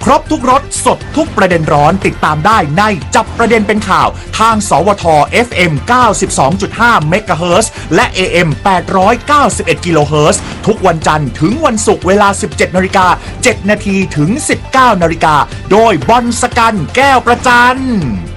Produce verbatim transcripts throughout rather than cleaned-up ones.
รบทุกรสสดทุกประเด็นร้อนติดตามได้ในจับประเด็นเป็นข่าวทางสวท เอฟ เอ็ม เก้าสิบสองจุดห้า เมกะเฮิรตซ์และ เอ เอ็ม แปดร้อยเก้าสิบเอ็ด กิโลเฮิรตซ์ทุกวันจันทร์ถึงวันศุกร์เวลา สิบเจ็ดนาฬิกาเจ็ดนาทีถึง สิบเก้านาฬิกาโดยบอลสกันแก้วประจัน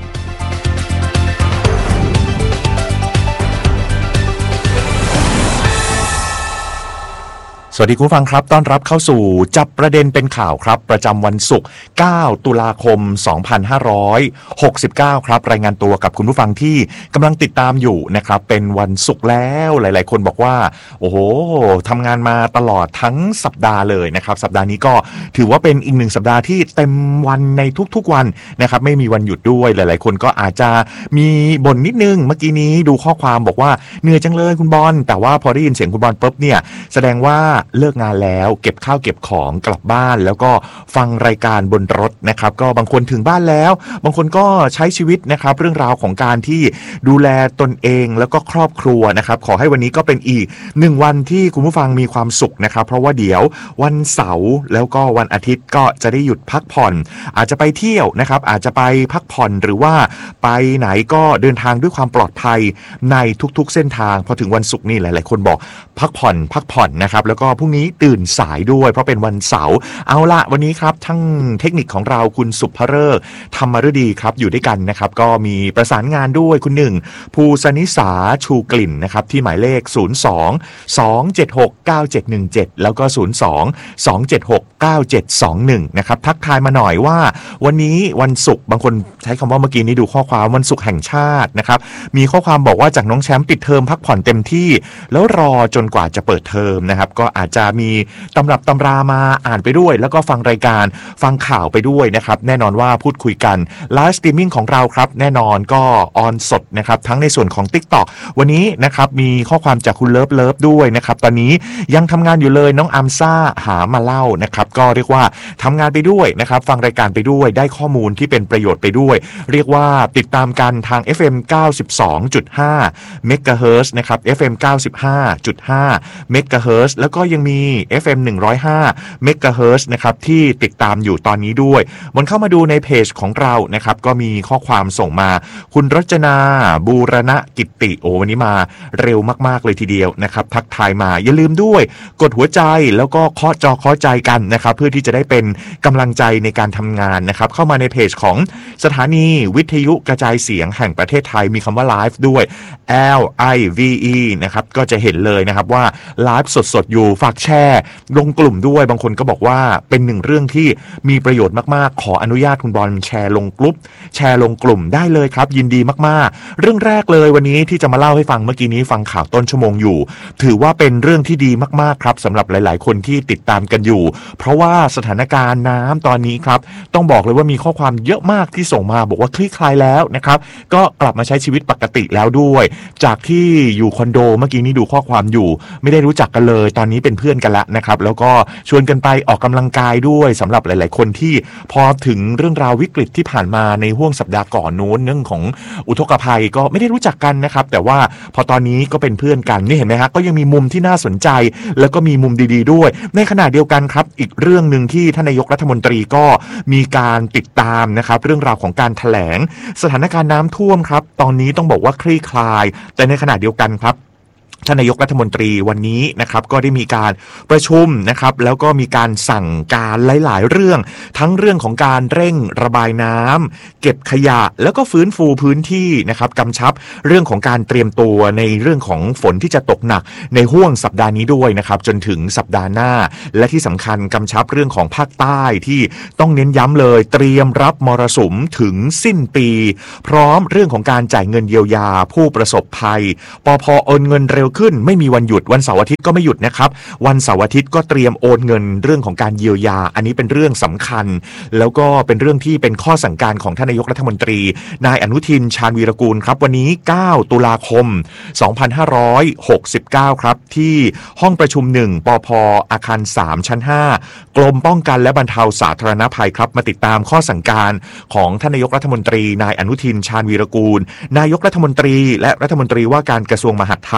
สวัสดีคุณผู้ฟังครับต้อนรับเข้าสู่จับประเด็นเป็นข่าวครับประจำวันศุกร์เก้าตุลาคมสองพันห้าร้อยหกสิบเก้าครับรายงานตัวกับคุณผู้ฟังที่กำลังติดตามอยู่นะครับเป็นวันศุกร์แล้วหลายๆคนบอกว่าโอ้โหทำงานมาตลอดทั้งสัปดาห์เลยนะครับสัปดาห์นี้ก็ถือว่าเป็นอีกหนึ่งสัปดาห์ที่เต็มวันในทุกๆวันนะครับไม่มีวันหยุดด้วยหลายๆคนก็อาจจะมีบ่นนิดนึงเมื่อกี้นี้ดูข้อความบอกว่าเหนื่อยจังเลยคุณบอลแต่ว่าพอได้ยินเสียงคุณบอลปุ๊บเนี่ยแสดงว่าเลิกงานแล้วเก็บข้าวเก็บของกลับบ้านแล้วก็ฟังรายการบนรถนะครับก็บางคนถึงบ้านแล้วบางคนก็ใช้ชีวิตนะครับเรื่องราวของการที่ดูแลตนเองแล้วก็ครอบครัวนะครับขอให้วันนี้ก็เป็นอีกหนึ่งวันที่คุณผู้ฟังมีความสุขนะครับเพราะว่าเดี๋ยววันเสาร์แล้วก็วันอาทิตย์ก็จะได้หยุดพักผ่อนอาจจะไปเที่ยวนะครับอาจจะไปพักผ่อนหรือว่าไปไหนก็เดินทางด้วยความปลอดภัยในทุกๆเส้นทางพอถึงวันศุกร์นี่หลายๆคนบอกพักผ่อนพักผ่อนนะครับแล้วก็พรุ่งนี้ตื่นสายด้วยเพราะเป็นวันเสาร์เอาละวันนี้ครับทั้งเทคนิคของเราคุณสุภฤกษ์ธรรมฤดีครับอยู่ด้วยกันนะครับก็มีประสานงานด้วยคุณหนึ่งภูสนิสาชูกลิ่นนะครับที่หมายเลขศูนย์ สอง สอง เจ็ด หก เก้า เจ็ด หนึ่ง เจ็ดแล้วก็ศูนย์ สอง สอง เจ็ด หก เก้า เจ็ด สอง หนึ่งนะครับทักทายมาหน่อยว่าวันนี้วันศุกร์บางคนใช้คำว่าเมื่อกี้นี้ดูข้อความวันศุกร์แห่งชาตินะครับมีข้อความบอกว่าจากน้องแชมป์ปิดเทอมพักผ่อนเต็มที่แล้วรอจนกว่าจะเปิดเทอมนะครับก็อาจจะมีตำรับตำรามาอ่านไปด้วยแล้วก็ฟังรายการฟังข่าวไปด้วยนะครับแน่นอนว่าพูดคุยกันไลฟ์สตรีมมิ่งของเราครับแน่นอนก็ออนสดนะครับทั้งในส่วนของ TikTok วันนี้นะครับมีข้อความจากคุณเลิฟเลิฟด้วยนะครับตอนนี้ยังทำงานอยู่เลยน้องอัมซ่าหามาเล่านะครับก็เรียกว่าทำงานไปด้วยนะครับฟังรายการไปด้วยได้ข้อมูลที่เป็นประโยชน์ไปด้วยเรียกว่าติดตามกันทาง เอฟ เอ็ม เก้าสิบสองจุดห้า เมกะเฮิรตซ์นะครับ เอฟ เอ็ม เก้าสิบห้าจุดห้า เมกะเฮิรตซ์แล้วก็ยังมี เอฟ เอ็ม หนึ่งร้อยห้า เมกะเฮิรตซ์นะครับที่ติดตามอยู่ตอนนี้ด้วยมันเข้ามาดูในเพจของเรานะครับก็มีข้อความส่งมาคุณรจนาบูรณกิตติโอวันนี้มาเร็วมากๆเลยทีเดียวนะครับทักทายมาอย่าลืมด้วยกดหัวใจแล้วก็เคาะจอเคาะใจกันนะครับเพื่อที่จะได้เป็นกำลังใจในการทำงานนะครับเข้ามาในเพจของสถานีวิทยุกระจายเสียงแห่งประเทศไทยมีคำว่าไลฟ์ด้วย L I V E นะครับก็จะเห็นเลยนะครับว่าไลฟ์สดๆอยู่ฝากแชร์ลงกลุ่มด้วยบางคนก็บอกว่าเป็นหนึ่งเรื่องที่มีประโยชน์มากๆขออนุญาตคุณบอลแชร์ลงกลุ่มแชร์ลงกลุ่มได้เลยครับยินดีมากๆเรื่องแรกเลยวันนี้ที่จะมาเล่าให้ฟังเมื่อกี้นี้ฟังข่าวต้นชั่วโมงอยู่ถือว่าเป็นเรื่องที่ดีมากๆครับสำหรับหลายๆคนที่ติดตามกันอยู่เพราะว่าสถานการณ์น้ำตอนนี้ครับต้องบอกเลยว่ามีข้อความเยอะมากที่ส่งมาบอกว่าคลี่คลายแล้วนะครับก็กลับมาใช้ชีวิตปกติแล้วด้วยจากที่อยู่คอนโดเมื่อกี้นี้ดูข้อความอยู่ไม่ได้รู้จักกันเลยตอนนี้เป็นเพื่อนกันแล้วนะครับแล้วก็ชวนกันไปออกกำลังกายด้วยสำหรับหลายๆคนที่พอถึงเรื่องราววิกฤตที่ผ่านมาในห้วงสัปดาห์ก่อนนู้นเรื่องของอุทกภัยก็ไม่ได้รู้จักกันนะครับแต่ว่าพอตอนนี้ก็เป็นเพื่อนกันนี่เห็นไหมฮะก็ยังมีมุมที่น่าสนใจแล้วก็มีมุมดีๆด้วยในขณะเดียวกันครับอีกเรื่องนึงที่ท่านนายกรัฐมนตรีก็มีการติดตามนะครับเรื่องราวของการแถลงสถานการณ์น้ำท่วมครับตอนนี้ต้องบอกว่าคลี่คลายแต่ในขณะเดียวกันครับท่านนายกรัฐมนตรีวันนี้นะครับก็ได้มีการประชุมนะครับแล้วก็มีการสั่งการหลายๆเรื่องทั้งเรื่องของการเร่งระบายน้ำเก็บขยะแล้วก็ฟื้นฟูพื้นที่นะครับกำชับเรื่องของการเตรียมตัวในเรื่องของฝนที่จะตกหนักในห้วงสัปดาห์นี้ด้วยนะครับจนถึงสัปดาห์หน้าและที่สำคัญกำชับเรื่องของภาคใต้ที่ต้องเน้นย้ำเลยเตรียมรับมรสุมถึงสิ้นปีพร้อมเรื่องของการจ่ายเงินเยียวยาผู้ประสบภัยปภ.โอนเงินเร็วขึ้นไม่มีวันหยุดวันเสาร์อาทิตย์ก็ไม่หยุดนะครับวันเสาร์อาทิตย์ก็เตรียมโอนเงินเรื่องของการเยียวยาอันนี้เป็นเรื่องสำคัญแล้วก็เป็นเรื่องที่เป็นข้อสั่งการของท่านนายกรัฐมนตรีนายอนุทินชาญวีรกูลครับวันนี้เก้าตุลาคมสองพันห้าร้อยหกสิบเก้าครับที่ห้องประชุมหนึ่งปภ.อาคารสามชั้นห้ากรมป้องกันและบรรเทาสาธารณภัยครับมาติดตามข้อสั่งการของท่านนายกรัฐมนตรีนายอนุทินชาญวีรกูลนายกรัฐมนตรีและรัฐมนตรีว่าการกระทรวงมหาดไทย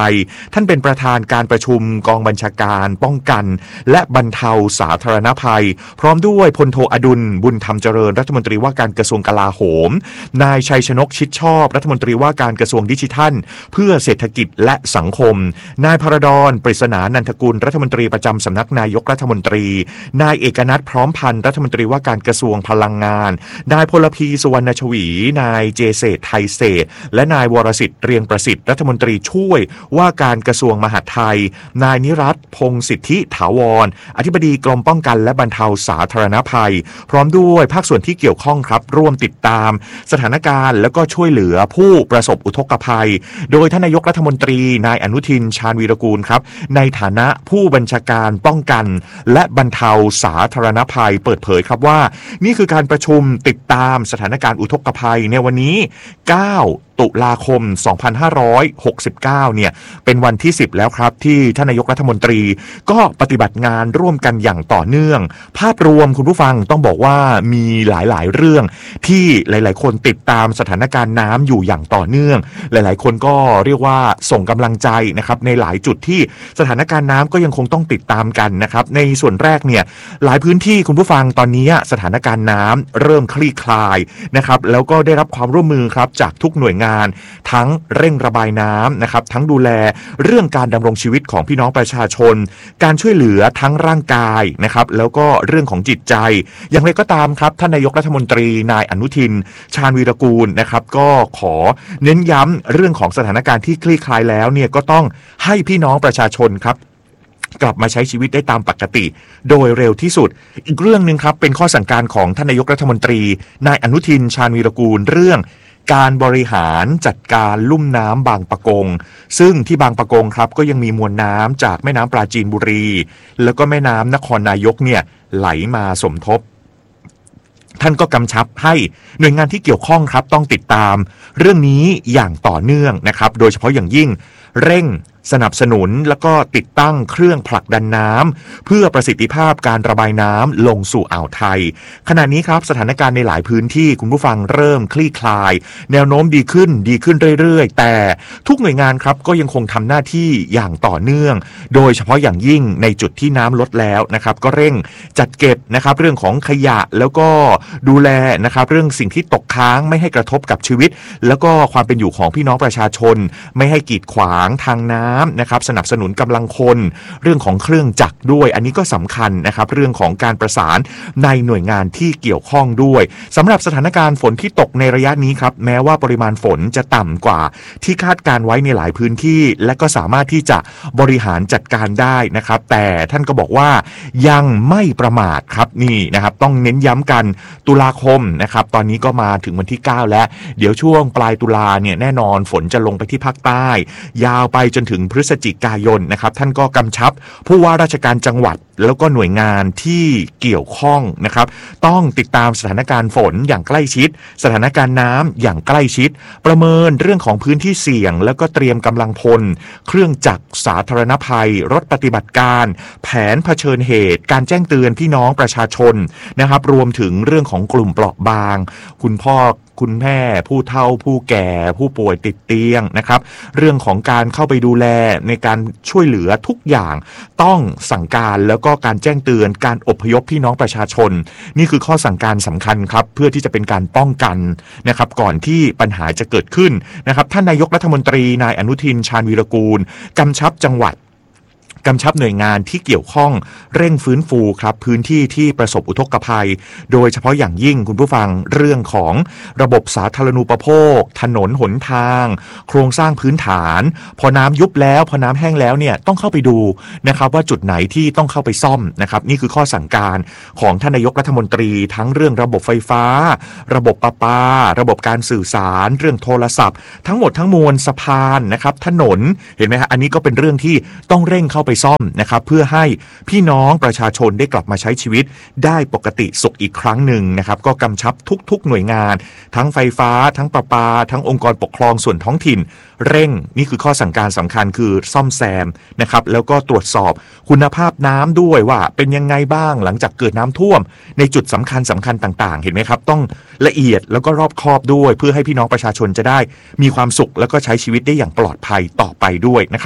ท่านเป็นประธานการประชุมกองบัญชาการป้องกันและบรรเทาสาธารณภัยพร้อมด้วยพลโทอดุลบุญธรรมเจริญรัฐมนตรีว่าการกระทรวงกลาโหมนายชัยชนกชิดชอบรัฐมนตรีว่าการกระทรวงดิจิทัลเพื่อเศรษฐกิจและสังคมนายพรดรปริศนานันทกุลรัฐมนตรีประจำสำนักนายกรัฐมนตรีนายเอกนัทพร้อมพันธ์รัฐมนตรีว่าการกระทรวงพลังงานนายพลพีสุวรรณชวีนายเจเศษไทยเศษและนายวรสิทธิ์เรียงประสิทธิ์รัฐมนตรีช่วยว่าการกระทรวงมหาดไทยนายนิรัตน์พงษ์สิทธิถาวรอธิบดีกรมป้องกันและบรรเทาสาธารณภัยพร้อมด้วยภาคส่วนที่เกี่ยวข้องครับร่วมติดตามสถานการณ์แล้วก็ช่วยเหลือผู้ประสบอุทกภัยโดยท่านนายกรัฐมนตรีนายอนุทินชาญวีรกูลครับในฐานะผู้บัญชาการป้องกันและบรรเทาสาธารณภัยเปิดเผยครับว่านี่คือการประชุมติดตามสถานการณ์อุทกภัยในวันนี้เก้าตุลาคมสองพันห้าร้อยหกสิบเก้าเนี่ยเป็นวันที่สิบแล้วครับที่ท่านนายกรัฐมนตรีก็ปฏิบัติงานร่วมกันอย่างต่อเนื่องภาพรวมคุณผู้ฟังต้องบอกว่ามีหลายๆเรื่องที่หลายๆคนติดตามสถานการณ์น้ำอยู่อย่างต่อเนื่องหลายๆคนก็เรียกว่าส่งกำลังใจนะครับในหลายจุดที่สถานการณ์น้ำก็ยังคงต้องติดตามกันนะครับในส่วนแรกเนี่ยหลายพื้นที่คุณผู้ฟังตอนนี้สถานการณ์น้ำเริ่มคลี่คลายนะครับแล้วก็ได้รับความร่วมมือครับจากทุกหน่วยงานงานทั้งเร่งระบายน้ำนะครับทั้งดูแลเรื่องการดำรงชีวิตของพี่น้องประชาชนการช่วยเหลือทั้งร่างกายนะครับแล้วก็เรื่องของจิตใจอย่างไรก็ตามครับท่านนายกรัฐมนตรีนายอนุทินชาญวีรกูลนะครับก็ขอเน้นย้ำเรื่องของสถานการณ์ที่คลี่คลายแล้วเนี่ยก็ต้องให้พี่น้องประชาชนครับกลับมาใช้ชีวิตได้ตามปกติโดยเร็วที่สุดอีกเรื่องนึงครับเป็นข้อสั่งการของท่านนายกรัฐมนตรีนายอนุทินชาญวีรกูลเรื่องการบริหารจัดการลุ่มน้ำบางปะกงซึ่งที่บางปะกงครับก็ยังมีมวลน้ำจากแม่น้ำปราจีนบุรีแล้วก็แม่น้ำนครนายกเนี่ยไหลมาสมทบท่านก็กำชับให้หน่วยงานที่เกี่ยวข้องครับต้องติดตามเรื่องนี้อย่างต่อเนื่องนะครับโดยเฉพาะอย่างยิ่งเร่งสนับสนุนแล้วก็ติดตั้งเครื่องผลักดันน้ำเพื่อประสิทธิภาพการระบายน้ำลงสู่อ่าวไทยขณะนี้ครับสถานการณ์ในหลายพื้นที่คุณผู้ฟังเริ่มคลี่คลายแนวโน้มดีขึ้นดีขึ้นเรื่อยๆแต่ทุกหน่วยงานครับก็ยังคงทำหน้าที่อย่างต่อเนื่องโดยเฉพาะอย่างยิ่งในจุดที่น้ำลดแล้วนะครับก็เร่งจัดเก็บนะครับเรื่องของขยะแล้วก็ดูแลนะครับเรื่องสิ่งที่ตกค้างไม่ให้กระทบกับชีวิตแล้วก็ความเป็นอยู่ของพี่น้องประชาชนไม่ให้กีดขวางทางน้ำนะครับสนับสนุนกำลังคนเรื่องของเครื่องจักรด้วยอันนี้ก็สำคัญนะครับเรื่องของการประสานในหน่วยงานที่เกี่ยวข้องด้วยสำหรับสถานการณ์ฝนที่ตกในระยะนี้ครับแม้ว่าปริมาณฝนจะต่ำกว่าที่คาดการไว้ในหลายพื้นที่และก็สามารถที่จะบริหารจัดการได้นะครับแต่ท่านก็บอกว่ายังไม่ประมาทครับนี่นะครับต้องเน้นย้ำกันตุลาคมนะครับตอนนี้ก็มาถึงวันที่เก้าแล้วเดี๋ยวช่วงปลายตุลาเนี่ยแน่นอนฝนจะลงไปที่ภาคใต้ยาวไปจนถึงพฤศจิกายนนะครับท่านก็กำชับผู้ว่าราชการจังหวัดแล้วก็หน่วยงานที่เกี่ยวข้องนะครับต้องติดตามสถานการณ์ฝนอย่างใกล้ชิดสถานการณ์น้ำอย่างใกล้ชิดประเมินเรื่องของพื้นที่เสี่ยงแล้วก็เตรียมกำลังพลเครื่องจักรสาธารณภัยรถปฏิบัติการแผนเผชิญเหตุการแจ้งเตือนพี่น้องประชาชนนะครับรวมถึงเรื่องของกลุ่มเปราะบางคุณพ่อคุณแม่ผู้เฒ่าผู้แก่ผู้ป่วยติดเตียงนะครับเรื่องของการเข้าไปดูแลในการช่วยเหลือทุกอย่างต้องสั่งการแล้วก็การแจ้งเตือนการอพยพพี่น้องประชาชนนี่คือข้อสั่งการสำคัญครับเพื่อที่จะเป็นการป้องกันนะครับก่อนที่ปัญหาจะเกิดขึ้นนะครับท่านนายกรัฐมนตรีนายอนุทินชาญวีรกูลกำชับจังหวัดกำชับหน่วยงานที่เกี่ยวข้องเร่งฟื้นฟูครับพื้นที่ที่ประสบอุทกภัยโดยเฉพาะอย่างยิ่งคุณผู้ฟังเรื่องของระบบสาธารณูปโภคถนนหนทางโครงสร้างพื้นฐานพอน้ำยุบแล้วพอน้ำแห้งแล้วเนี่ยต้องเข้าไปดูนะครับว่าจุดไหนที่ต้องเข้าไปซ่อมนะครับนี่คือข้อสั่งการของท่านนายกรัฐมนตรีทั้งเรื่องระบบไฟฟ้าระบบประปาระบบการสื่อสารเรื่องโทรศัพท์ทั้งหมดทั้งมวลสะพานนะครับถนนเห็นไหมฮะอันนี้ก็เป็นเรื่องที่ต้องเร่งเข้าไปซ่อมนะครับเพื่อให้พี่น้องประชาชนได้กลับมาใช้ชีวิตได้ปกติสุขอีกครั้งหนึ่งนะครับก็กำชับทุกๆหน่วยงานทั้งไฟฟ้าทั้งประปาทั้งองค์กรปกครองส่วนท้องถิ่นเร่งนี่คือข้อสั่งการสำคัญคือซ่อมแซมนะครับแล้วก็ตรวจสอบคุณภาพน้ำด้วยว่าเป็นยังไงบ้างหลังจากเกิดน้ำท่วมในจุดสำคัญสำคัญต่างๆเห็นไหมครับต้องละเอียดแล้วก็รอบคอบด้วยเพื่อให้พี่น้องประชาชนจะได้มีความสุขแล้วก็ใช้ชีวิตได้อย่างปลอดภัยต่อไปด้วยนะครับ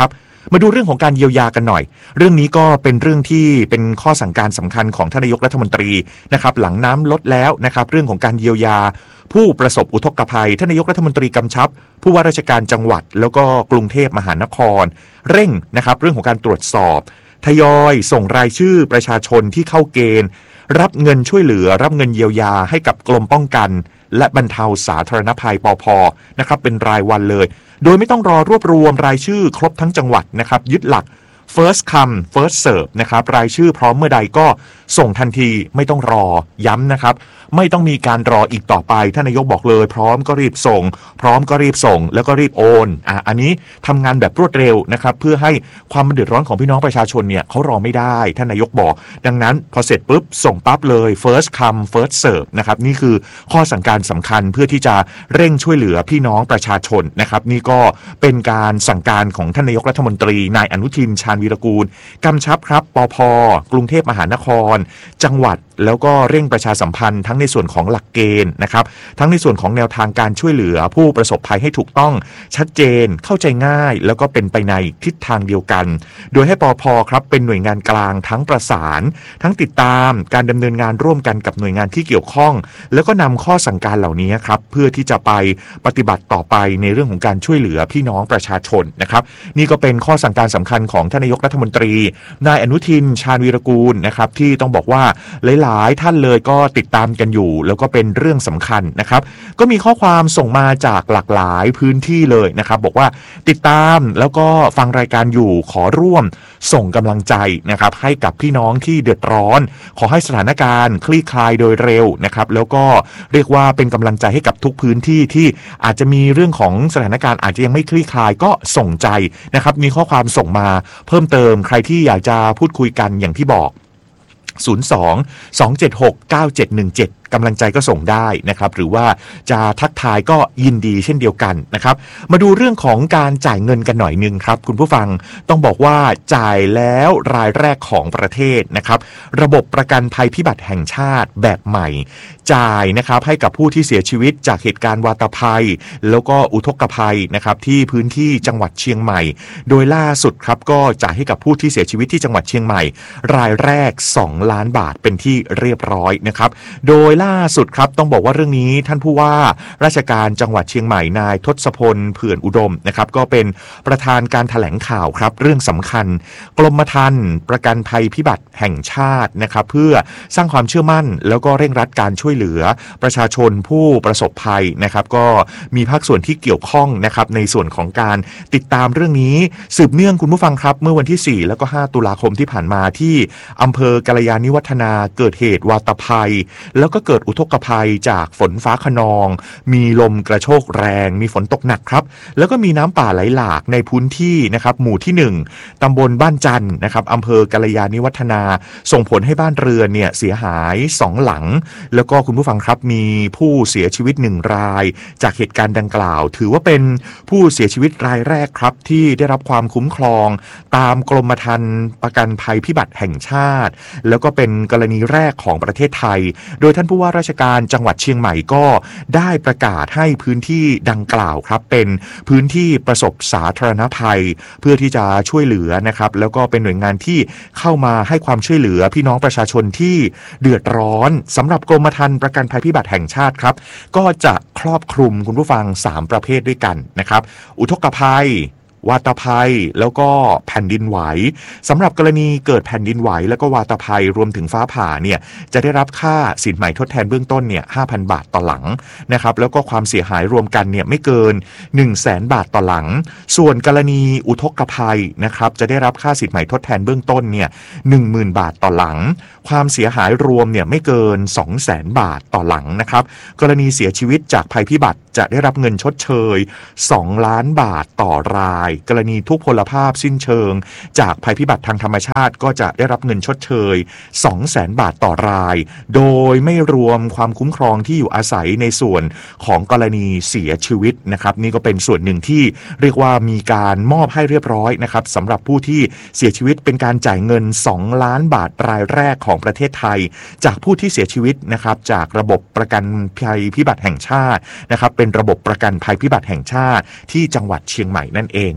มาดูเรื่องของการเยียวยากันหน่อยเรื่องนี้ก็เป็นเรื่องที่เป็นข้อสั่งการสำคัญของท่านนายกรัฐมนตรีนะครับหลังน้ำลดแล้วนะครับเรื่องของการเยียวยาผู้ประสบอุทกภัยท่านนายกรัฐมนตรีกำชับผู้ว่าราชการจังหวัดแล้วก็กรุงเทพมหานครเร่งนะครับเรื่องของการตรวจสอบทยอยส่งรายชื่อประชาชนที่เข้าเกณฑ์รับเงินช่วยเหลือรับเงินเยียวยาให้กับกรมป้องกันและบรรเทาสาธารณภัยปภ.นะครับเป็นรายวันเลยโดยไม่ต้องรอรวบรวมรายชื่อครบทั้งจังหวัดนะครับยึดหลัก first come first serve นะครับรายชื่อพร้อมเมื่อใดก็ส่งทันทีไม่ต้องรอย้ำนะครับไม่ต้องมีการรออีกต่อไปท่านนายกบอกเลยพร้อมก็รีบส่งพร้อมก็รีบส่งแล้วก็รีบโอนอ่ะอันนี้ทำงานแบบรวดเร็วนะครับเพื่อให้ความเดือดร้อนของพี่น้องประชาชนเนี่ยเขารอไม่ได้ท่านนายกบอกดังนั้นพอเสร็จปุ๊บส่งปั๊บเลย first come first serve นะครับนี่คือข้อสั่งการสำคัญเพื่อที่จะเร่งช่วยเหลือพี่น้องประชาชนนะครับนี่ก็เป็นการสั่งการของท่านนายกรัฐมนตรีนายอนุทินชาญวีรกูลกำชับครับปภ.กรุงเทพมหานครจังหวัดแล้วก็เร่งประชาสัมพันธ์ทั้งในส่วนของหลักเกณฑ์นะครับทั้งในส่วนของแนวทางการช่วยเหลือผู้ประสบภัยให้ถูกต้องชัดเจนเข้าใจง่ายแล้วก็เป็นไปในทิศทางเดียวกันโดยให้ปภ.ครับเป็นหน่วยงานกลางทั้งประสานทั้งติดตามการดำเนินงานร่วมกันกับหน่วยงานที่เกี่ยวข้องแล้วก็นำข้อสั่งการเหล่านี้ครับเพื่อที่จะไปปฏิบัติต่อไปในเรื่องของการช่วยเหลือพี่น้องประชาชนนะครับนี่ก็เป็นข้อสั่งการสำคัญของท่านนายกรัฐมนตรีนายอนุทินชาญวีรกูลนะครับที่ต้องบอกว่าหลายๆท่านเลยก็ติดตามกันอยู่แล้วก็เป็นเรื่องสำคัญนะครับก็มีข้อความส่งมาจากหลากหลายพื้นที่เลยนะครับบอกว่าติดตามแล้วก็ฟังรายการอยู่ขอร่วมส่งกำลังใจนะครับให้กับพี่น้องที่เดือดร้อนขอให้สถานการณ์คลี่คลายโดยเร็วนะครับแล้วก็เรียกว่าเป็นกำลังใจให้กับทุกพื้นที่ที่อาจจะมีเรื่องของสถานการณ์อาจจะยังไม่คลี่คลายก็ส่งใจนะครับมีข้อความส่งมาเพิ่มเติมใครที่อยากจะพูดคุยกันอย่างที่บอกศูนย์ สอง สอง เจ็ด หก เก้า เจ็ด หนึ่ง เจ็ดกำลังใจก็ส่งได้นะครับหรือว่าจะทักทายก็ยินดีเช่นเดียวกันนะครับมาดูเรื่องของการจ่ายเงินกันหน่อยนึงครับคุณผู้ฟังต้องบอกว่าจ่ายแล้วรายแรกของประเทศนะครับระบบประกันภัยพิบัติแห่งชาติแบบใหม่จ่ายนะครับให้กับผู้ที่เสียชีวิตจากเหตุการณ์วาตภัยแล้วก็อุทกภัยนะครับที่พื้นที่จังหวัดเชียงใหม่โดยล่าสุดครับก็จ่ายให้กับผู้ที่เสียชีวิตที่จังหวัดเชียงใหม่รายแรกสองล้านบาทเป็นที่เรียบร้อยนะครับโดยล่าสุดครับต้องบอกว่าเรื่องนี้ท่านผู้ว่าราชการจังหวัดเชียงใหม่นายทศพลเผื่อนอุดมนะครับก็เป็นประธานการแถลงข่าวครับเรื่องสำคัญกรมธรรม์ประกันภัยพิบัติแห่งชาตินะครับเพื่อสร้างความเชื่อมั่นแล้วก็เร่งรัดการช่วยเหลือประชาชนผู้ประสบภัยนะครับก็มีภาคส่วนที่เกี่ยวข้องนะครับในส่วนของการติดตามเรื่องนี้สืบเนื่องคุณผู้ฟังครับเมื่อวันที่สี่แล้วก็ห้าตุลาคมที่ผ่านมาที่อำเภอกัลยาณิวัฒนาเกิดเหตุวาตภัยแล้วก็เกิดอุทกภัยจากฝนฟ้าคะนองมีลมกระโชกแรงมีฝนตกหนักครับแล้วก็มีน้ำป่าไหลหลากในพื้นที่นะครับหมู่ที่หนึ่งตำบลบ้านจันทร์นะครับอำเภอกัลยาณิวัฒนาส่งผลให้บ้านเรือนเนี่ยเสียหายสองหลังแล้วก็คุณผู้ฟังครับมีผู้เสียชีวิตหนึ่งรายจากเหตุการณ์ดังกล่าวถือว่าเป็นผู้เสียชีวิตรายแรกครับที่ได้รับความคุ้มครองตามกรมธรรม์ประกันภัยพิบัติแห่งชาติแล้วก็เป็นกรณีแรกของประเทศไทยโดยท่านผู้ว่าราชการจังหวัดเชียงใหม่ก็ได้ประกาศให้พื้นที่ดังกล่าวครับเป็นพื้นที่ประสบสาธารณภัยเพื่อที่จะช่วยเหลือนะครับแล้วก็เป็นหน่วยงานที่เข้ามาให้ความช่วยเหลือพี่น้องประชาชนที่เดือดร้อนสำหรับกรมธรรม์ประกันภัยพิบัติแห่งชาติครับก็จะครอบคลุมคุณผู้ฟังสามประเภทด้วยกันนะครับอุทกภัยวาตภัยแล้วก็แผ่นดินไหวสำหรับกรณีเกิดแผ่นดินไหวแล้วก็วาตภัยรวมถึงฟ้าผ่าเนี่ยจะได้รับค่าสินใหม่ทดแทนเบื้องต้นเนี่ย ห้าพัน บาทต่อหลังนะครับแล้วก็ความเสียหายรวมกันเนี่ยไม่เกิน หนึ่งแสน บาทต่อหลังส่วนกรณีอุทกภัยนะครับจะได้รับค่าสินใหม่ทดแทนเบื้องต้นเนี่ย หนึ่งหมื่น บาทต่อหลังความเสียหายรวมเนี่ยไม่เกิน สองแสน บาทต่อหลังนะครับกรณีเสียชีวิตจากภัยพิบัติจะได้รับเงินชดเชยสองล้านบาทต่อรายกรณีทุพพลภาพสิ้นเชิงจากภัยพิบัติทางธรรมชาติก็จะได้รับเงินชดเชย สองแสน บาทต่อรายโดยไม่รวมความคุ้มครองที่อยู่อาศัยในส่วนของกรณีเสียชีวิตนะครับนี่ก็เป็นส่วนหนึ่งที่เรียกว่ามีการมอบให้เรียบร้อยนะครับสำหรับผู้ที่เสียชีวิตเป็นการจ่ายเงินสองล้านบาทรายแรกของประเทศไทยจากผู้ที่เสียชีวิตนะครับจากระบบประกันภัยพิบัติแห่งชาตินะครับเป็นระบบประกันภัยพิบัติแห่งชาติที่จังหวัดเชียงใหม่นั่นเอง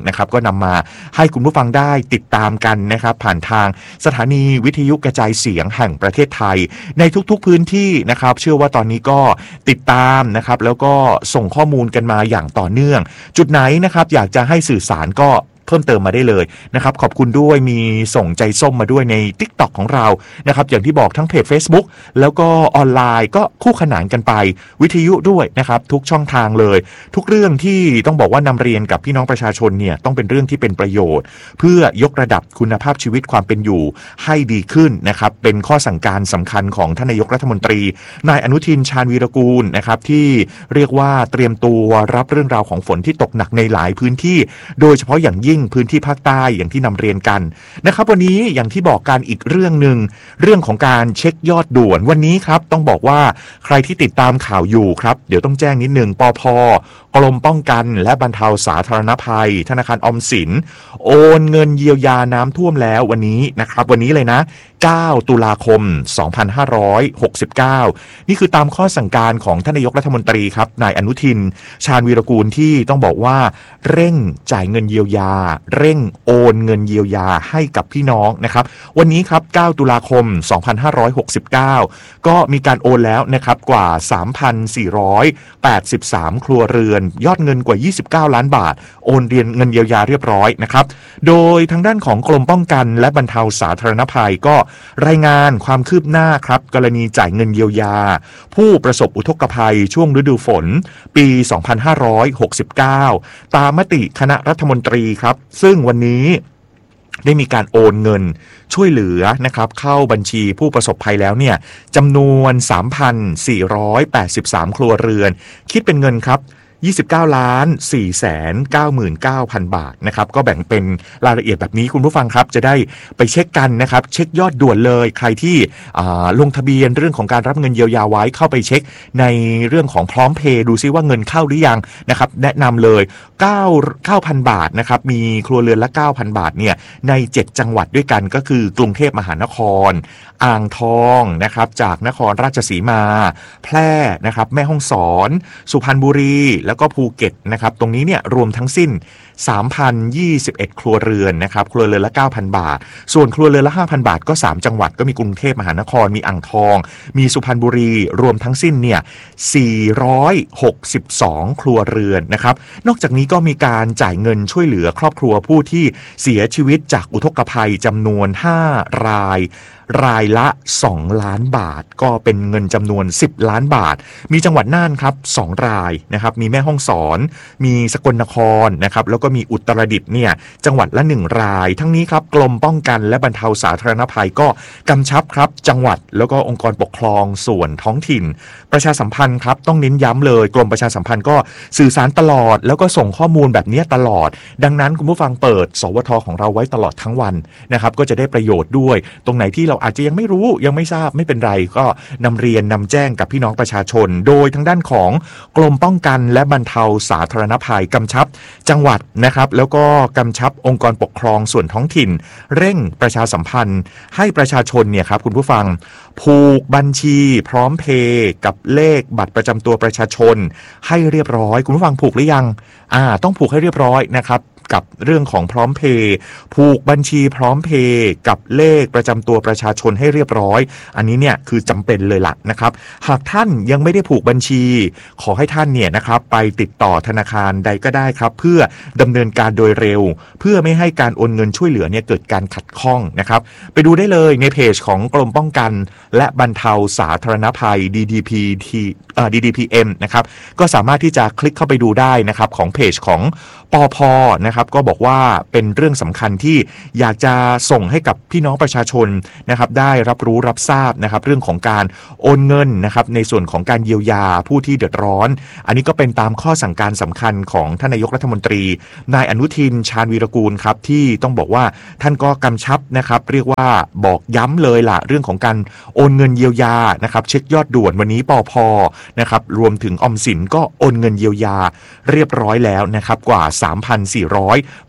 นะครับก็นำมาให้คุณผู้ฟังได้ติดตามกันนะครับผ่านทางสถานีวิทยุกระจายเสียงแห่งประเทศไทยในทุกๆพื้นที่นะครับเชื่อว่าตอนนี้ก็ติดตามนะครับแล้วก็ส่งข้อมูลกันมาอย่างต่อเนื่องจุดไหนนะครับอยากจะให้สื่อสารก็เพิ่มเติมมาได้เลยนะครับขอบคุณด้วยมีส่งใจส้มมาด้วยใน TikTok ของเรานะครับอย่างที่บอกทั้งเพจ Facebook แล้วก็ออนไลน์ก็คู่ขนานกันไปวิทยุด้วยนะครับทุกช่องทางเลยทุกเรื่องที่ต้องบอกว่านำเรียนกับพี่น้องประชาชนเนี่ยต้องเป็นเรื่องที่เป็นประโยชน์เพื่อยกระดับคุณภาพชีวิตความเป็นอยู่ให้ดีขึ้นนะครับเป็นข้อสั่งการสำคัญของท่านนายกรัฐมนตรีนายอนุทินชาญวีรกูลนะครับที่เรียกว่าเตรียมตัวรับเรื่องราวของฝนที่ตกหนักในหลายพื้นที่โดยเฉพาะอย่างยิ่งพื้นที่ภาคใต้อย่างที่นำเรียนกันนะครับวันนี้อย่างที่บอกกันอีกเรื่องหนึ่งเรื่องของการเช็คยอดด่วนวันนี้ครับต้องบอกว่าใครที่ติดตามข่าวอยู่ครับเดี๋ยวต้องแจ้งนิดนึงปภ.กรมป้องกันและบรรเทาสาธารณภัยธนาคารออมสินโอนเงินเยียวยาน้ำท่วมแล้ววันนี้นะครับวันนี้เลยนะเก้าตุลาคมสองพันห้าร้อยหกสิบเก้านี่คือตามข้อสั่งการของท่านนายกรัฐมนตรีครับนายอนุทินชาญวีรกูลที่ต้องบอกว่าเร่งจ่ายเงินเยียวยาเร่งโอนเงินเยียวยาให้กับพี่น้องนะครับวันนี้ครับเก้าตุลาคมสองพันห้าร้อยหกสิบเก้าก็มีการโอนแล้วนะครับกว่า สามพันสี่ร้อยแปดสิบสาม ครัวเรือนยอดเงินกว่ายี่สิบเก้าล้านบาทโอนเรียนเงินเยียวยาเรียบร้อยนะครับโดยทางด้านของกรมป้องกันและบรรเทาสาธารณภัยก็รายงานความคืบหน้าครับกรณีจ่ายเงินเยียวยาผู้ประสบอุทกภัยช่วงฤดูฝนปีสองพันห้าร้อยหกสิบเก้าตามมติคณะรัฐมนตรีครับซึ่งวันนี้ได้มีการโอนเงินช่วยเหลือนะครับเข้าบัญชีผู้ประสบภัยแล้วเนี่ยจำนวน สามพันสี่ร้อยแปดสิบสาม ครัวเรือนคิดเป็นเงินครับยี่สิบเก้าล้านสี่แสนเก้าหมื่นเก้าพัน บาทนะครับก็แบ่งเป็นรายละเอียดแบบนี้คุณผู้ฟังครับจะได้ไปเช็คกันนะครับเช็คยอดด่วนเลยใครที่ลงทะเบียนเรื่องของการรับเงินเยียวยาไว้เข้าไปเช็คในเรื่องของพร้อมเพย์ดูซิว่าเงินเข้าหรือยังนะครับแนะนำเลยเก้าพัน บาทนะครับมีครัวเรือนละ เก้าพัน บาทเนี่ยในเจ็ดจังหวัดด้วยกันก็คือกรุงเทพมหานครอ่างทองนะครับจากนครราชสีมาแพร่นะครับแม่ฮ่องสอนสุพรรณบุรีแล้วก็ภูเก็ตนะครับตรงนี้เนี่ยรวมทั้งสิ้น สามพันยี่สิบเอ็ด ครัวเรือนนะครับครัวเรือนละ เก้าพัน บาทส่วนครัวเรือนละ ห้าพัน บาทก็สามจังหวัดก็มีกรุงเทพมหานครมีอ่างทองมีสุพรรณบุรีรวมทั้งสิ้นเนี่ยสี่ร้อยหกสิบสองครัวเรือนนะครับนอกจากนี้ก็มีการจ่ายเงินช่วยเหลือครอบครัวผู้ที่เสียชีวิตจากอุทกภัยจำนวนห้ารายรายละสองล้านบาทก็เป็นเงินจำนวนสิบล้านบาทมีจังหวัดน่านครับสองรายนะครับมีแม่ฮ่องสอนมีสกลนครนะครับแล้วก็มีอุตรดิตถ์เนี่ยจังหวัดละหนึ่งรายทั้งนี้ครับกรมป้องกันและบรรเทาสาธารณภัยก็กำชับครับจังหวัดแล้วก็องค์กรปกครองส่วนท้องถิ่นประชาสัมพันธ์ครับต้องเน้นย้ำเลยกรมประชาสัมพันธ์ก็สื่อสารตลอดแล้วก็ส่งข้อมูลแบบนี้ตลอดดังนั้นคุณผู้ฟังเปิดสวทของเราไว้ตลอดทั้งวันนะครับก็จะได้ประโยชน์ด้วยตรงไหนที่เราอาจจะยังไม่รู้ยังไม่ทราบไม่เป็นไรก็นำเรียนนำแจ้งกับพี่น้องประชาชนโดยทางด้านของกรมป้องกันและบรรเทาสาธารณภัยกำชับจังหวัดนะครับแล้วก็กำชับองค์กรปกครองส่วนท้องถิ่นเร่งประชาสัมพันธ์ให้ประชาชนเนี่ยครับคุณผู้ฟังผูกบัญชีพร้อมเพย์กับเลขบัตรประจำตัวประชาชนให้เรียบร้อยคุณผู้ฟังผูกหรือยังอ่าต้องผูกให้เรียบร้อยนะครับกับเรื่องของพร้อมเพย์ผูกบัญชีพร้อมเพย์กับเลขประจำตัวประชาชนให้เรียบร้อยอันนี้เนี่ยคือจำเป็นเลยล่ะนะครับหากท่านยังไม่ได้ผูกบัญชีขอให้ท่านเนี่ยนะครับไปติดต่อธนาคารใดก็ได้ครับเพื่อดำเนินการโดยเร็วเพื่อไม่ให้การโอนเงินช่วยเหลือเนี่ยเกิดการขัดข้องนะครับไปดูได้เลยในเพจของกรมป้องกันและบรรเทาสาธารณภัย ดี ดี พี ที เอ่อ ดี ดี พี เอ็ม นะครับก็สามารถที่จะคลิกเข้าไปดูได้นะครับของเพจของปภ.นะครับก็บอกว่าเป็นเรื่องสำคัญที่อยากจะส่งให้กับพี่น้องประชาชนนะครับได้รับรู้รับทราบนะครับเรื่องของการโอนเงินนะครับในส่วนของการเยียวยาผู้ที่เดือดร้อนอันนี้ก็เป็นตามข้อสั่งการสำคัญของท่านนายกรัฐมนตรีนายอนุทินชาญวีรกูลครับที่ต้องบอกว่าท่านก็กำชับนะครับเรียกว่าบอกย้ำเลยล่ะเรื่องของการโอนเงินเยียวยานะครับเช็คยอดด่วนวันนี้ปภ.นะครับรวมถึงออมสินก็โอนเงินเยียวยาเรียบร้อยแล้วนะครับกว่า สามพันสี่ร้อย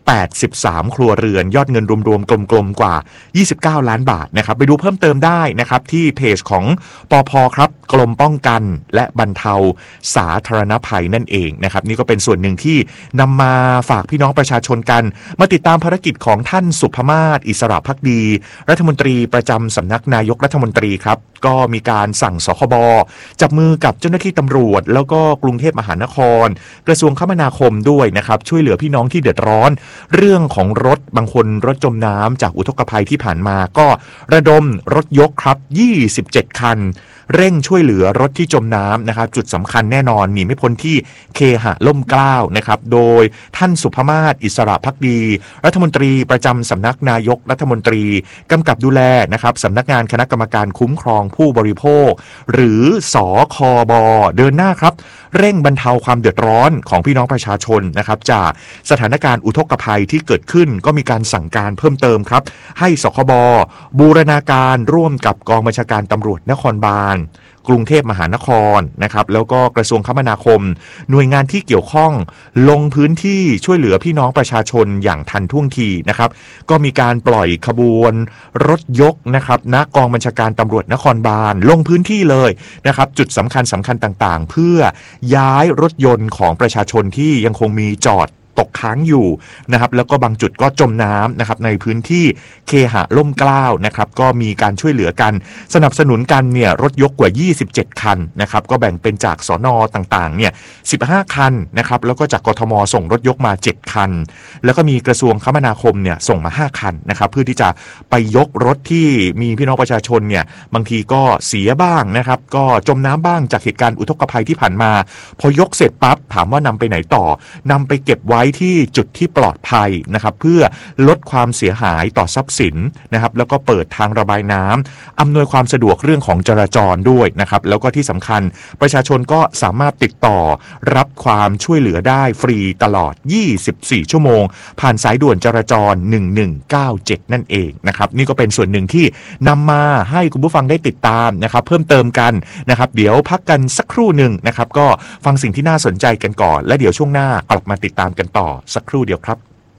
แปดสิบสามครัวเรือนยอดเงินรวมๆกลมๆกว่ายี่สิบเก้าล้านบาทนะครับไปดูเพิ่มเติมได้นะครับที่เพจของปภ.ครับกรมป้องกันและบรรเทาสาธารณภัยนั่นเองนะครับนี่ก็เป็นส่วนหนึ่งที่นำมาฝากพี่น้องประชาชนกันมาติดตามภารกิจของท่านสุภมาศอิสระภักดีรัฐมนตรีประจำสำนักนายกรัฐมนตรีครับก็มีการสั่งสคบจับมือกับเจ้าหน้าที่ตำรวจแล้วก็กรุงเทพมหานครกระทรวงคมนาคมด้วยนะครับช่วยเหลือพี่น้องที่เดือดร้อนเรื่องของรถบางคนรถจมน้ำจากอุทกภัยที่ผ่านมาก็ระดมรถยกครับยี่สิบเจ็ดคันเร่งช่วยเหลือรถที่จมน้ำนะครับจุดสำคัญแน่นอนหนีไม่พ้นที่เคหะล่มเกล้านะครับโดยท่านสุภมาศอิสระภักดีรัฐมนตรีประจำสำนักนายกรัฐมนตรีกำกับดูแลนะครับสำนักงานคณะกรรมการคุ้มครองผู้บริโภคหรือสคบเดินหน้าครับเร่งบรรเทาความเดือดร้อนของพี่น้องประชาชนนะครับจากสถานการณ์อุทกภัยที่เกิดขึ้นก็มีการสั่งการเพิ่มเติมครับให้สคบบูรณาการร่วมกับกองบัญชาการตำรวจนครบาลกรุงเทพมหานครนะครับแล้วก็กระทรวงคมนาคมหน่วยงานที่เกี่ยวข้องลงพื้นที่ช่วยเหลือพี่น้องประชาชนอย่างทันท่วงทีนะครับก็มีการปล่อยขบวนรถยกนะครับณกองบัญชาการตำรวจนครบาลลงพื้นที่เลยนะครับจุดสำคัญสำคัญต่างๆเพื่อย้ายรถยนต์ของประชาชนที่ยังคงมีจอดตกค้างอยู่นะครับแล้วก็บางจุดก็จมน้ำนะครับในพื้นที่เคหะล่มเกล้านะครับก็มีการช่วยเหลือกันสนับสนุนกันเนี่ยรถยกกว่ายี่สิบเจ็ดคันนะครับก็แบ่งเป็นจากสน.ต่างๆเนี่ยสิบห้าคันนะครับแล้วก็จากกทม.ส่งรถยกมาเจ็ดคันแล้วก็มีกระทรวงคมนาคมเนี่ยส่งมาห้าคันนะครับเพื่อที่จะไปยกรถที่มีพี่น้องประชาชนเนี่ยบางทีก็เสียบ้างนะครับก็จมน้ำบ้างจากเหตุการณ์อุทกภัยที่ผ่านมาพอยกเสร็จปั๊บถามว่านำไปไหนต่อนำไปเก็บไว้ที่จุดที่ปลอดภัยนะครับเพื่อลดความเสียหายต่อทรัพย์สินนะครับแล้วก็เปิดทางระบายน้ำอำนวยความสะดวกเรื่องของจราจรด้วยนะครับแล้วก็ที่สำคัญประชาชนก็สามารถติดต่อรับความช่วยเหลือได้ฟรีตลอดยี่สิบสี่ชั่วโมงผ่านสายด่วนจราจรหนึ่งหนึ่งเก้าเจ็ดนั่นเองนะครับนี่ก็เป็นส่วนหนึ่งที่นำมาให้คุณผู้ฟังได้ติดตามนะครับเพิ่มเติมกันนะครับเดี๋ยวพักกันสักครู่หนึ่งนะครับก็ฟังสิ่งที่น่าสนใจกันก่อนและเดี๋ยวช่วงหน้ากลับมาติดตามกันต่อสักครู่เดียวครับ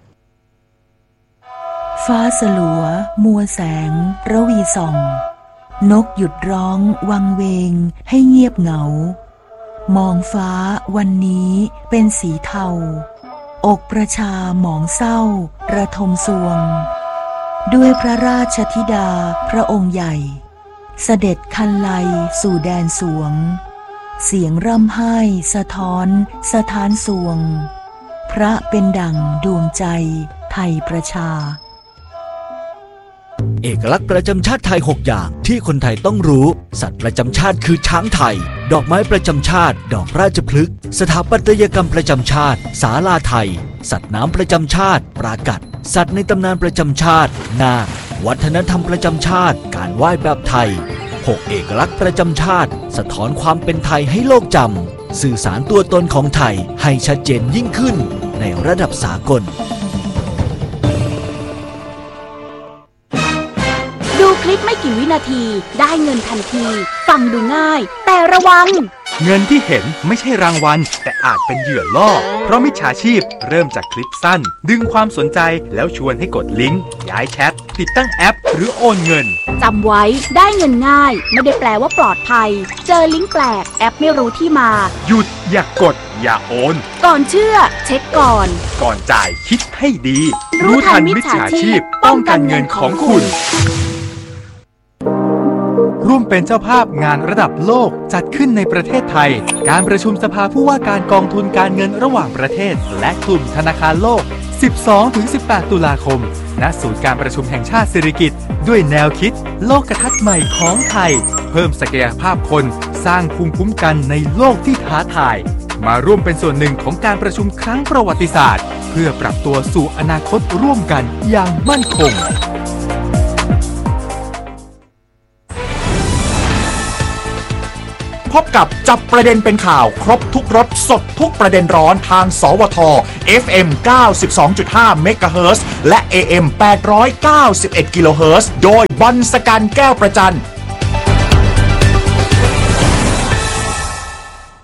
ฟ้าสลัวมัวแสงระวีส่องนกหยุดร้องวังเวงให้เงียบเหงามองฟ้าวันนี้เป็นสีเทาอกประชาหมองเศร้าระทมสวงด้วยพระราชธิดาพระองค์ใหญ่เสด็จคันไลสู่แดนสวงเสียงร่ำไห้สะท้อนสถานสวงพระเป็นดั่งดวงใจไทยประชาเอกลักษณ์ประจำชาติไทยหกอย่างที่คนไทยต้องรู้สัตว์ประจำชาติคือช้างไทยดอกไม้ประจำชาติดอกราชพฤกษ์สถาปัตยกรรมประจำชาติศาลาไทยสัตว์น้ำประจำชาติปรากัดสัตว์ในตำนานประจำชาตินาควัฒนธรรมประจำชาติการไหว้แบบไทยหกเอกลักษณ์ประจำชาติสะท้อนความเป็นไทยให้โลกจำสื่อสารตัวตนของไทยให้ชัดเจนยิ่งขึ้นในระดับสากลดูคลิปไม่กี่วินาทีได้เงินทันทีฟังดูง่ายแต่ระวังเงินที่เห็นไม่ใช่รางวัลแต่อาจเป็นเหยื่อล่อเพราะมิจฉาชีพเริ่มจากคลิปสั้นดึงความสนใจแล้วชวนให้กดลิงก์ย้ายแชทติดตั้งแอปหรือโอนเงินจำไว้ได้เงินง่ายไม่ได้แปลว่าปลอดภัยเจอลิงก์แปลกแอปไม่รู้ที่มาหยุดอย่ากกดอย่าโอนก่อนเชื่อเช็คก่อนก่อนจ่ายคิดให้ดีรู้ทันมิจฉาชีพป้องกันเงินของคุณร่วมเป็นเจ้าภาพงานระดับโลกจัดขึ้นในประเทศไทยการประชุมสภาผู้ว่าการกองทุนการเงินระหว่างประเทศและกลุ่มธนาคารโลก สิบสองถึงสิบแปด ตุลาคมณศูนย์การประชุมแห่งชาติสิริกิติ์ด้วยแนวคิดโลกทัศน์ใหม่ของไทยเพิ่มศักยภาพคนสร้างภูมิคุ้มกันในโลกที่ท้าทายมาร่วมเป็นส่วนหนึ่งของการประชุมครั้งประวัติศาสตร์เพื่อปรับตัวสู่อนาคตร่วมกันอย่างมั่นคงพบกับจับประเด็นเป็นข่าวครบทุกรสสดทุกประเด็นร้อนทางสวท เอฟ เอ็ม เก้าสิบสองจุดห้า เมกะเฮิรตซ์และ เอ เอ็ม แปดร้อยเก้าสิบเอ็ด กิโลเฮิรตซ์โดยบอลสกันแก้วประจัน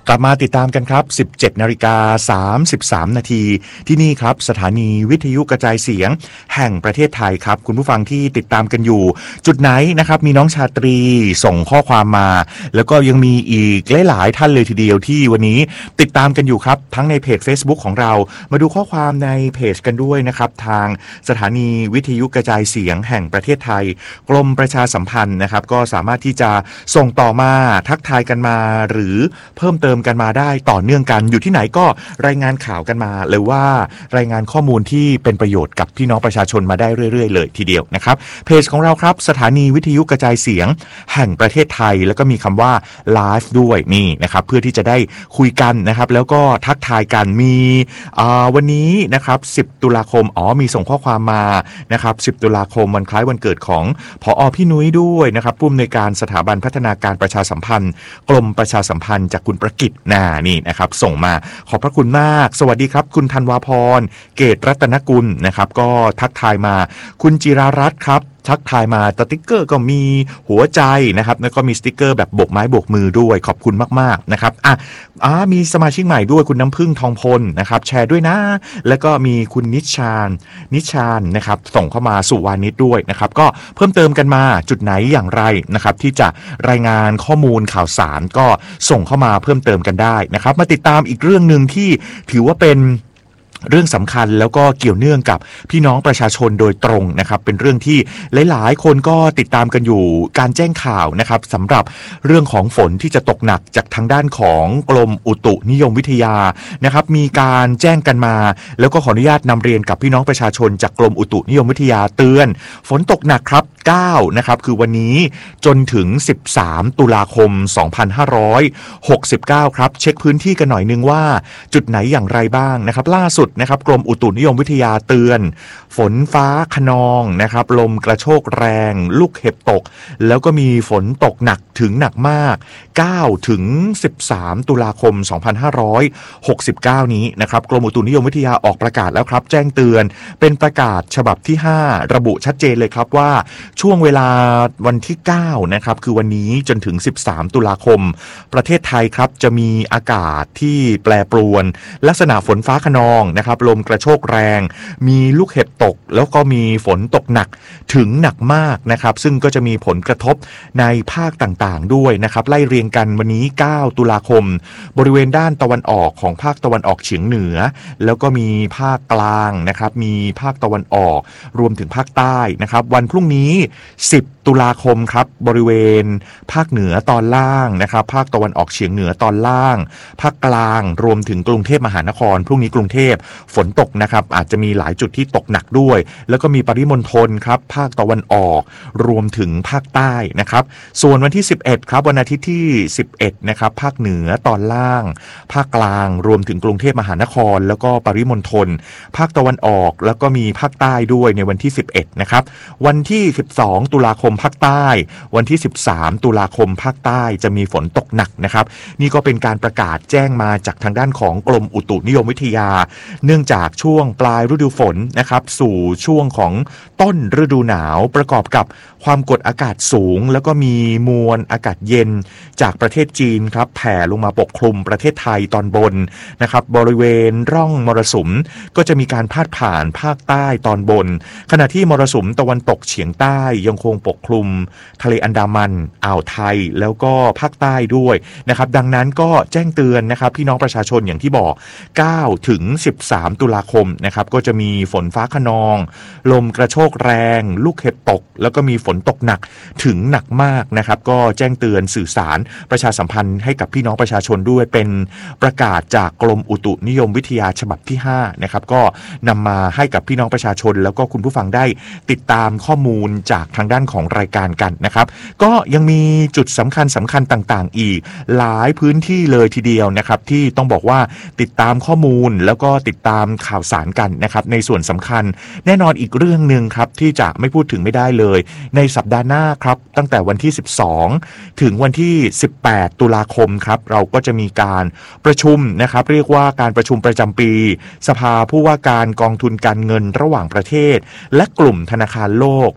กลับมาติดตามกันครับ สิบเจ็ดนาฬิกาสามสิบสามนาทีที่นี่ครับสถานีวิทยุกระจายเสียงแห่งประเทศไทยครับคุณผู้ฟังที่ติดตามกันอยู่จุดไหนนะครับมีน้องชาตรีส่งข้อความมาแล้วก็ยังมีอีกหลายๆท่านเลยทีเดียวที่วันนี้ติดตามกันอยู่ครับทั้งในเพจ Facebook ของเรามาดูข้อความในเพจกันด้วยนะครับทางสถานีวิทยุกระจายเสียงแห่งประเทศไทยกรมประชาสัมพันธ์นะครับก็สามารถที่จะส่งต่อมาทักทายกันมาหรือเพิ่มเติมกันมาได้ต่อเนื่องกันอยู่ที่ไหนก็รายงานข่าวกันมาหรือว่ารายงานข้อมูลที่เป็นประโยชน์กับพี่น้องประชาชนมาได้เรื่อยๆเลยทีเดียวนะครับเพจของเราครับสถานีวิทยุกระจายเสียงแห่งประเทศไทยแล้วก็มีคำว่าไลฟ์ด้วยนี่นะครับเพื่อที่จะได้คุยกันนะครับแล้วก็ทักทายกันมีวันนี้นะครับสิบตุลาคมอ๋อมีส่งข้อความมานะครับสิบตุลาคมวันคล้ายวันเกิดของผอ.พี่นุ้ยด้วยนะครับผู้อำนวยการสถาบันพัฒนาการประชาสัมพันธ์กรมประชาสัมพันธ์จากคุณประกิตนานี่นะครับส่งมาขอบพระคุณมากสวัสดีครับคุณธันวาพรเกตรัตนกุลนะครับก็ทักทายมาคุณจิรารัตน์ครับทักทายมาสติ๊กเกอร์ก็มีหัวใจนะครับแล้วก็มีสติ๊กเกอร์แบบโบกไม้โบกมือด้วยขอบคุณมากๆนะครับอ่ะอ่ามีสมาชิกใหม่ด้วยคุณน้ำพึ่งทองพลนะครับแชร์ด้วยนะแล้วก็มีคุณนิชานนิชานนะครับส่งเข้ามาสุวานิชด้วยนะครับก็เพิ่มเติมกันมาจุดไหนอย่างไรนะครับที่จะรายงานข้อมูลข่าวสารก็ส่งเข้ามาเพิ่มเติมกันได้นะครับมาติดตามอีกเรื่องนึงที่ถือว่าเป็นเรื่องสำคัญแล้วก็เกี่ยวเนื่องกับพี่น้องประชาชนโดยตรงนะครับเป็นเรื่องที่หลายๆคนก็ติดตามกันอยู่การแจ้งข่าวนะครับสำหรับเรื่องของฝนที่จะตกหนักจากทางด้านของกรมอุตุนิยมวิทยานะครับมีการแจ้งกันมาแล้วก็ขออนุญาตนำเรียนกับพี่น้องประชาชนจากกรมอุตุนิยมวิทยาเตือนฝนตกหนักครับเก้านะครับคือวันนี้จนถึงสิบสามตุลาคมสองพันห้าร้อยหกสิบเก้าครับเช็คพื้นที่กันหน่อยนึงว่าจุดไหนอย่างไรบ้างนะครับล่าสุดนะครับกรมอุตุนิยมวิทยาเตือนฝนฟ้าคะนองนะครับลมกระโชกแรงลูกเห็บตกแล้วก็มีฝนตกหนักถึงหนักมากเก้าถึงสิบสามตุลาคมสองพันห้าร้อยหกสิบเก้านี้นะครับกรมอุตุนิยมวิทยาออกประกาศแล้วครับแจ้งเตือนเป็นประกาศฉบับที่ห้าระบุชัดเจนเลยครับว่าช่วงเวลาวันที่เก้านะครับคือวันนี้จนถึงสิบสามตุลาคมประเทศไทยครับจะมีอากาศที่แปรปรวนลักษณะฝนฟ้าคะนองนะครับลมกระโชกแรงมีลูกเห็บตกแล้วก็มีฝนตกหนักถึงหนักมากนะครับซึ่งก็จะมีผลกระทบในภาคต่างๆด้วยนะครับไล่เรียงกันวันนี้เก้าตุลาคมบริเวณด้านตะวันออกของภาคตะวันออกเฉียงเหนือแล้วก็มีภาคกลางนะครับมีภาคตะวันออกรวมถึงภาคใต้นะครับวันพรุ่งนี้สิบตุลาคมครับบริเวณภาคเหนือตอนล่างนะครับภาคตะวันออกเฉียงเหนือตอนล่างภาคกลางรวมถึงกรุงเทพมหานครพรุ่งนี้กรุงเทพฝนตกนะครับอาจจะมีหลายจุดที่ตกหนักด้วยแล้วก็มีปริมณฑลครับภาคตะวันออกรวมถึงภาคใต้นะครับส่วนวันที่สิบเอ็ดครับวันอาทิตย์ที่สิบเอ็ดนะครับภาคเหนือตอนล่างภาคกลางรวมถึงกรุงเทพมหานครแล้วก็ปริมณฑลภาคตะวันออกแล้วก็มีภาคใต้ด้วยในวันที่สิบเอ็ดนะครับวันที่สิบสองตุลาคมภาคใต้วันที่สิบสามตุลาคมภาคใต้จะมีฝนตกหนักนะครับนี่ก็เป็นการประกาศแจ้งมาจากทางด้านของกรมอุตุนิยมวิทยาเนื่องจากช่วงปลายฤดูฝนนะครับสู่ช่วงของต้นฤดูหนาวประกอบกับความกดอากาศสูงแล้วก็มีมวลอากาศเย็นจากประเทศจีนครับแผ่ลงมาปกคลุมประเทศไทยตอนบนนะครับบริเวณร่องมรสุมก็จะมีการพาดผ่านภาคใต้ตอนบนขณะที่มรสุมตะวันตกเฉียงใต้ยังคงปกคลุมทะเลอันดามันอ่าวไทยแล้วก็ภาคใต้ด้วยนะครับดังนั้นก็แจ้งเตือนนะครับพี่น้องประชาชนอย่างที่บอกเก้าถึงสิบสามตุลาคมนะครับก็จะมีฝนฟ้าคะนองลมกระโชกแรงลูกเห็บตกแล้วก็มีฝนตกหนักถึงหนักมากนะครับก็แจ้งเตือนสื่อสารประชาสัมพันธ์ให้กับพี่น้องประชาชนด้วยเป็นประกาศจากกรมอุตุนิยมวิทยาฉบับที่ห้านะครับก็นำมาให้กับพี่น้องประชาชนแล้วก็คุณผู้ฟังได้ติดตามข้อมูลจากทางด้านของรายการกันนะครับก็ยังมีจุดสำคัญสำคัญต่างๆอีกหลายพื้นที่เลยทีเดียวนะครับที่ต้องบอกว่าติดตามข้อมูลแล้วก็ติดตามข่าวสารกันนะครับในส่วนสำคัญแน่นอนอีกเรื่องนึงครับที่จะไม่พูดถึงไม่ได้เลยในสัปดาห์หน้าครับตั้งแต่วันที่สิบสองถึงวันที่สิบแปดตุลาคมครับเราก็จะมีการประชุมนะครับเรียกว่าการประชุมประจำปีสภาผู้ว่าการกองทุนการเงินระหว่างประเทศและกลุ่มธนาคารโลกปีสอง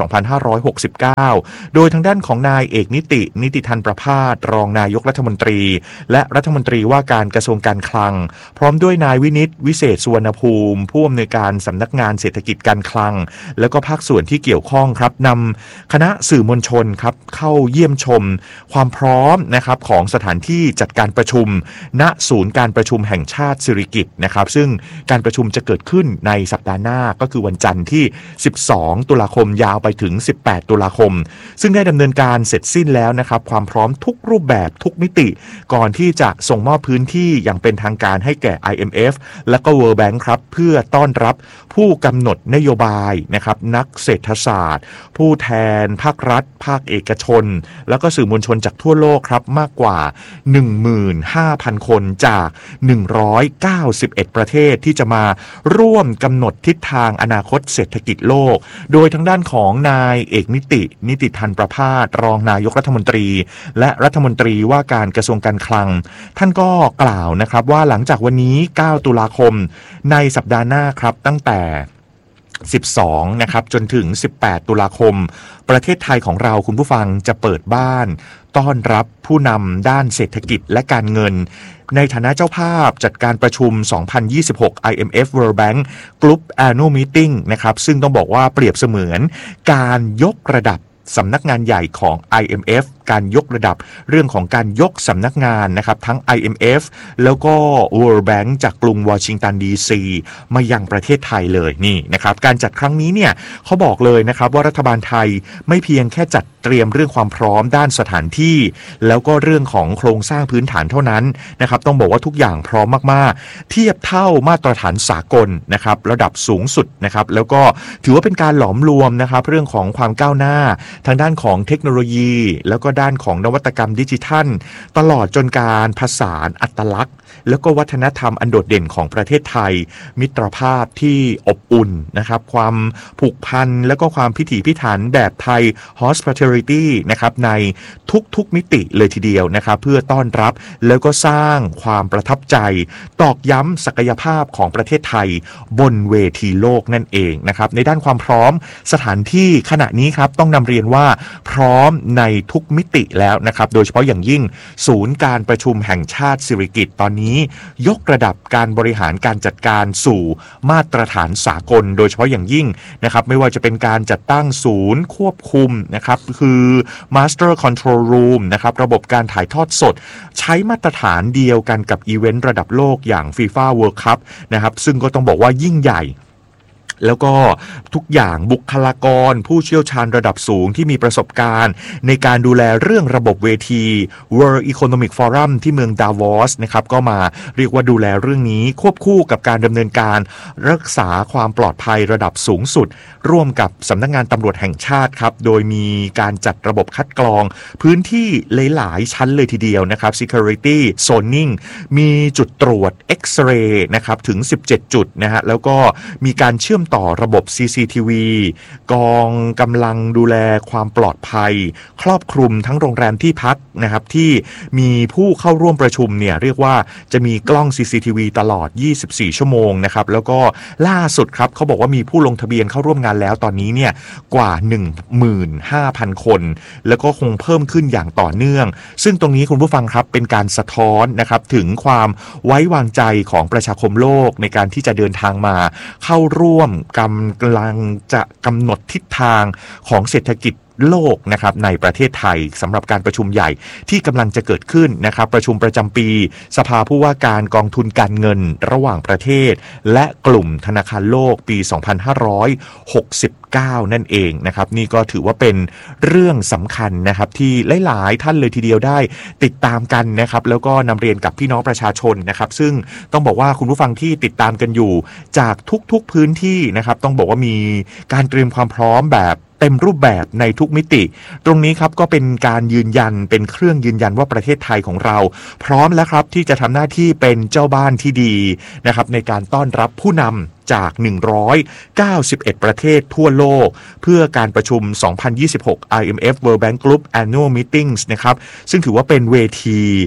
องพันห้าร้อยหกสิบเก้าโดยทางด้านของนายเอกนิตินิติธันประภาสรองนายกรัฐมนตรีและรัฐมนตรีว่าการกระทรวงการคลังพร้อมด้วยนายวินิตวิเศษสุวรรณภูมิผู้อำนวยการสำนักงานเศรษฐกิจการคลังแล้วก็ภาคส่วนที่เกี่ยวข้องครับนำคณะสื่อมวลชนครับเข้าเยี่ยมชมความพร้อมนะครับของสถานที่จัดการประชุมณศูนย์การประชุมแห่งชาติสิริกิติ์นะครับซึ่งการประชุมจะเกิดขึ้นในสัปดาห์หน้าก็คือวันจันทร์ที่สิบสองตุลาคมยาวไปถึงสิบแปดตุลาคมซึ่งได้ดำเนินการเสร็จสิ้นแล้วนะครับความพร้อมทุกรูปแบบทุกมิติก่อนที่จะส่งมอบพื้นที่อย่างเป็นทางการให้แก่ ไอ เอ็ม เอฟ และก็ World Bank ครับเพื่อต้อนรับผู้กำหนดนโยบายนะครับนักเศรษฐศาสตร์ผู้แทนภาครัฐภาคเอกชนแล้วก็สื่อมวลชนจากทั่วโลกครับมากกว่า หนึ่งหมื่นห้าพัน คนจากหนึ่งร้อยเก้าสิบเอ็ดประเทศที่จะมาร่วมกำหนดทิศทางอนาคตเศรษฐกิจโลกโดยทางด้านของนายเอกนิตินิติธันประภาสรองนายกรัฐมนตรีและรัฐมนตรีว่าการกระทรวงการคลังท่านก็กล่าวนะครับว่าหลังจากวันนี้เก้าตุลาคมในสัปดาห์หน้าครับตั้งแต่สิบสองนะครับจนถึงสิบแปดตุลาคมประเทศไทยของเราคุณผู้ฟังจะเปิดบ้านต้อนรับผู้นำด้านเศรษฐกิจและการเงินในฐานะเจ้าภาพจัดการประชุมสองพันยี่สิบหก ไอ เอ็ม เอฟ World Bank Group Annual Meeting นะครับซึ่งต้องบอกว่าเปรียบเสมือนการยกระดับสำนักงานใหญ่ของ ไอ เอ็ม เอฟ การยกระดับเรื่องของการยกสำนักงานนะครับทั้ง ไอ เอ็ม เอฟ แล้วก็ World Bank จากกรุงวอชิงตันดีซีมายังประเทศไทยเลยนี่นะครับการจัดครั้งนี้เนี่ยเขาบอกเลยนะครับว่ารัฐบาลไทยไม่เพียงแค่จัดเตรียมเรื่องความพร้อมด้านสถานที่แล้วก็เรื่องของโครงสร้างพื้นฐานเท่านั้นนะครับต้องบอกว่าทุกอย่างพร้อมมากๆเทียบเท่ามาตรฐานสากลนะครับระดับสูงสุดนะครับแล้วก็ถือว่าเป็นการหลอมรวมนะครับเรื่องของความก้าวหน้าทางด้านของเทคโนโลยีแล้วก็ด้านของนวัตกรรมดิจิทัลตลอดจนการผสานอัตลักษณ์แล้วก็วัฒนธรรมอันโดดเด่นของประเทศไทยมิตรภาพที่อบอุ่นนะครับความผูกพันแล้วก็ความพิถีพิถันแบบไทย hospitality นะครับในทุกๆมิติเลยทีเดียวนะครับเพื่อต้อนรับแล้วก็สร้างความประทับใจตอกย้ำศักยภาพของประเทศไทยบนเวทีโลกนั่นเองนะครับในด้านความพร้อมสถานที่ขณะนี้ครับต้องนำเรียนว่าพร้อมในทุกมิติแล้วนะครับโดยเฉพาะอย่างยิ่งศูนย์การประชุมแห่งชาติสิริกิติ์ตอนนี้ยกระดับการบริหารการจัดการสู่มาตรฐานสากลโดยเฉพาะอย่างยิ่งนะครับไม่ว่าจะเป็นการจัดตั้งศูนย์ควบคุมนะครับคือ Master Control Room นะครับระบบการถ่ายทอดสดใช้มาตรฐานเดียวกันกับอีเวนต์ระดับโลกอย่าง FIFA World Cup นะครับซึ่งก็ต้องบอกว่ายิ่งใหญ่แล้วก็ทุกอย่างบุคลากรผู้เชี่ยวชาญระดับสูงที่มีประสบการณ์ในการดูแลเรื่องระบบเวที World Economic Forum ที่เมืองดาวอสนะครับก็มาเรียกว่าดูแลเรื่องนี้ควบคู่กับการดำเนินการรักษาความปลอดภัยระดับสูงสุดร่วมกับสำนักงานตำรวจแห่งชาติครับโดยมีการจัดระบบคัดกรองพื้นที่หลายๆชั้นเลยทีเดียวนะครับ Security Zoning มีจุดตรวจ X-ray นะครับถึงสิบเจ็ดจุดนะฮะแล้วก็มีการเชื่อมต่อระบบ ซี ซี ที วี กองกำลังดูแลความปลอดภัยครอบคลุมทั้งโรงแรมที่พักนะครับที่มีผู้เข้าร่วมประชุมเนี่ยเรียกว่าจะมีกล้อง ซี ซี ที วี ตลอดยี่สิบสี่ชั่วโมงนะครับแล้วก็ล่าสุดครับเขาบอกว่ามีผู้ลงทะเบียนเข้าร่วมงานแล้วตอนนี้เนี่ยกว่า หนึ่งหมื่นห้าพัน คนแล้วก็คงเพิ่มขึ้นอย่างต่อเนื่องซึ่งตรงนี้คุณผู้ฟังครับเป็นการสะท้อนนะครับถึงความไว้วางใจของประชาคมโลกในการที่จะเดินทางมาเข้าร่วมกำลังจะกำหนดทิศทางของเศรษฐกิจโลกนะครับในประเทศไทยสำหรับการประชุมใหญ่ที่กำลังจะเกิดขึ้นนะครับประชุมประจำปีสภาผู้ว่าการกองทุนการเงินระหว่างประเทศและกลุ่มธนาคารโลกปีสองพันห้าร้อยหกสิบเก้านั่นเองนะครับนี่ก็ถือว่าเป็นเรื่องสำคัญนะครับที่หลายๆท่านเลยทีเดียวได้ติดตามกันนะครับแล้วก็นำเรียนกับพี่น้องประชาชนนะครับซึ่งต้องบอกว่าคุณผู้ฟังที่ติดตามกันอยู่จากทุกๆพื้นที่นะครับต้องบอกว่ามีการเตรียมความพร้อมแบบเต็มรูปแบบในทุกมิติตรงนี้ครับก็เป็นการยืนยันเป็นเครื่องยืนยันว่าประเทศไทยของเราพร้อมแล้วครับที่จะทำหน้าที่เป็นเจ้าบ้านที่ดีนะครับในการต้อนรับผู้นำจากหนึ่งร้อยเก้าสิบเอ็ดประเทศทั่วโลกเพื่อการประชุมสองพันยี่สิบหก ไอ เอ็ม เอฟ World Bank Group Annual Meetings นะครับซึ่งถือว่าเป็นเวที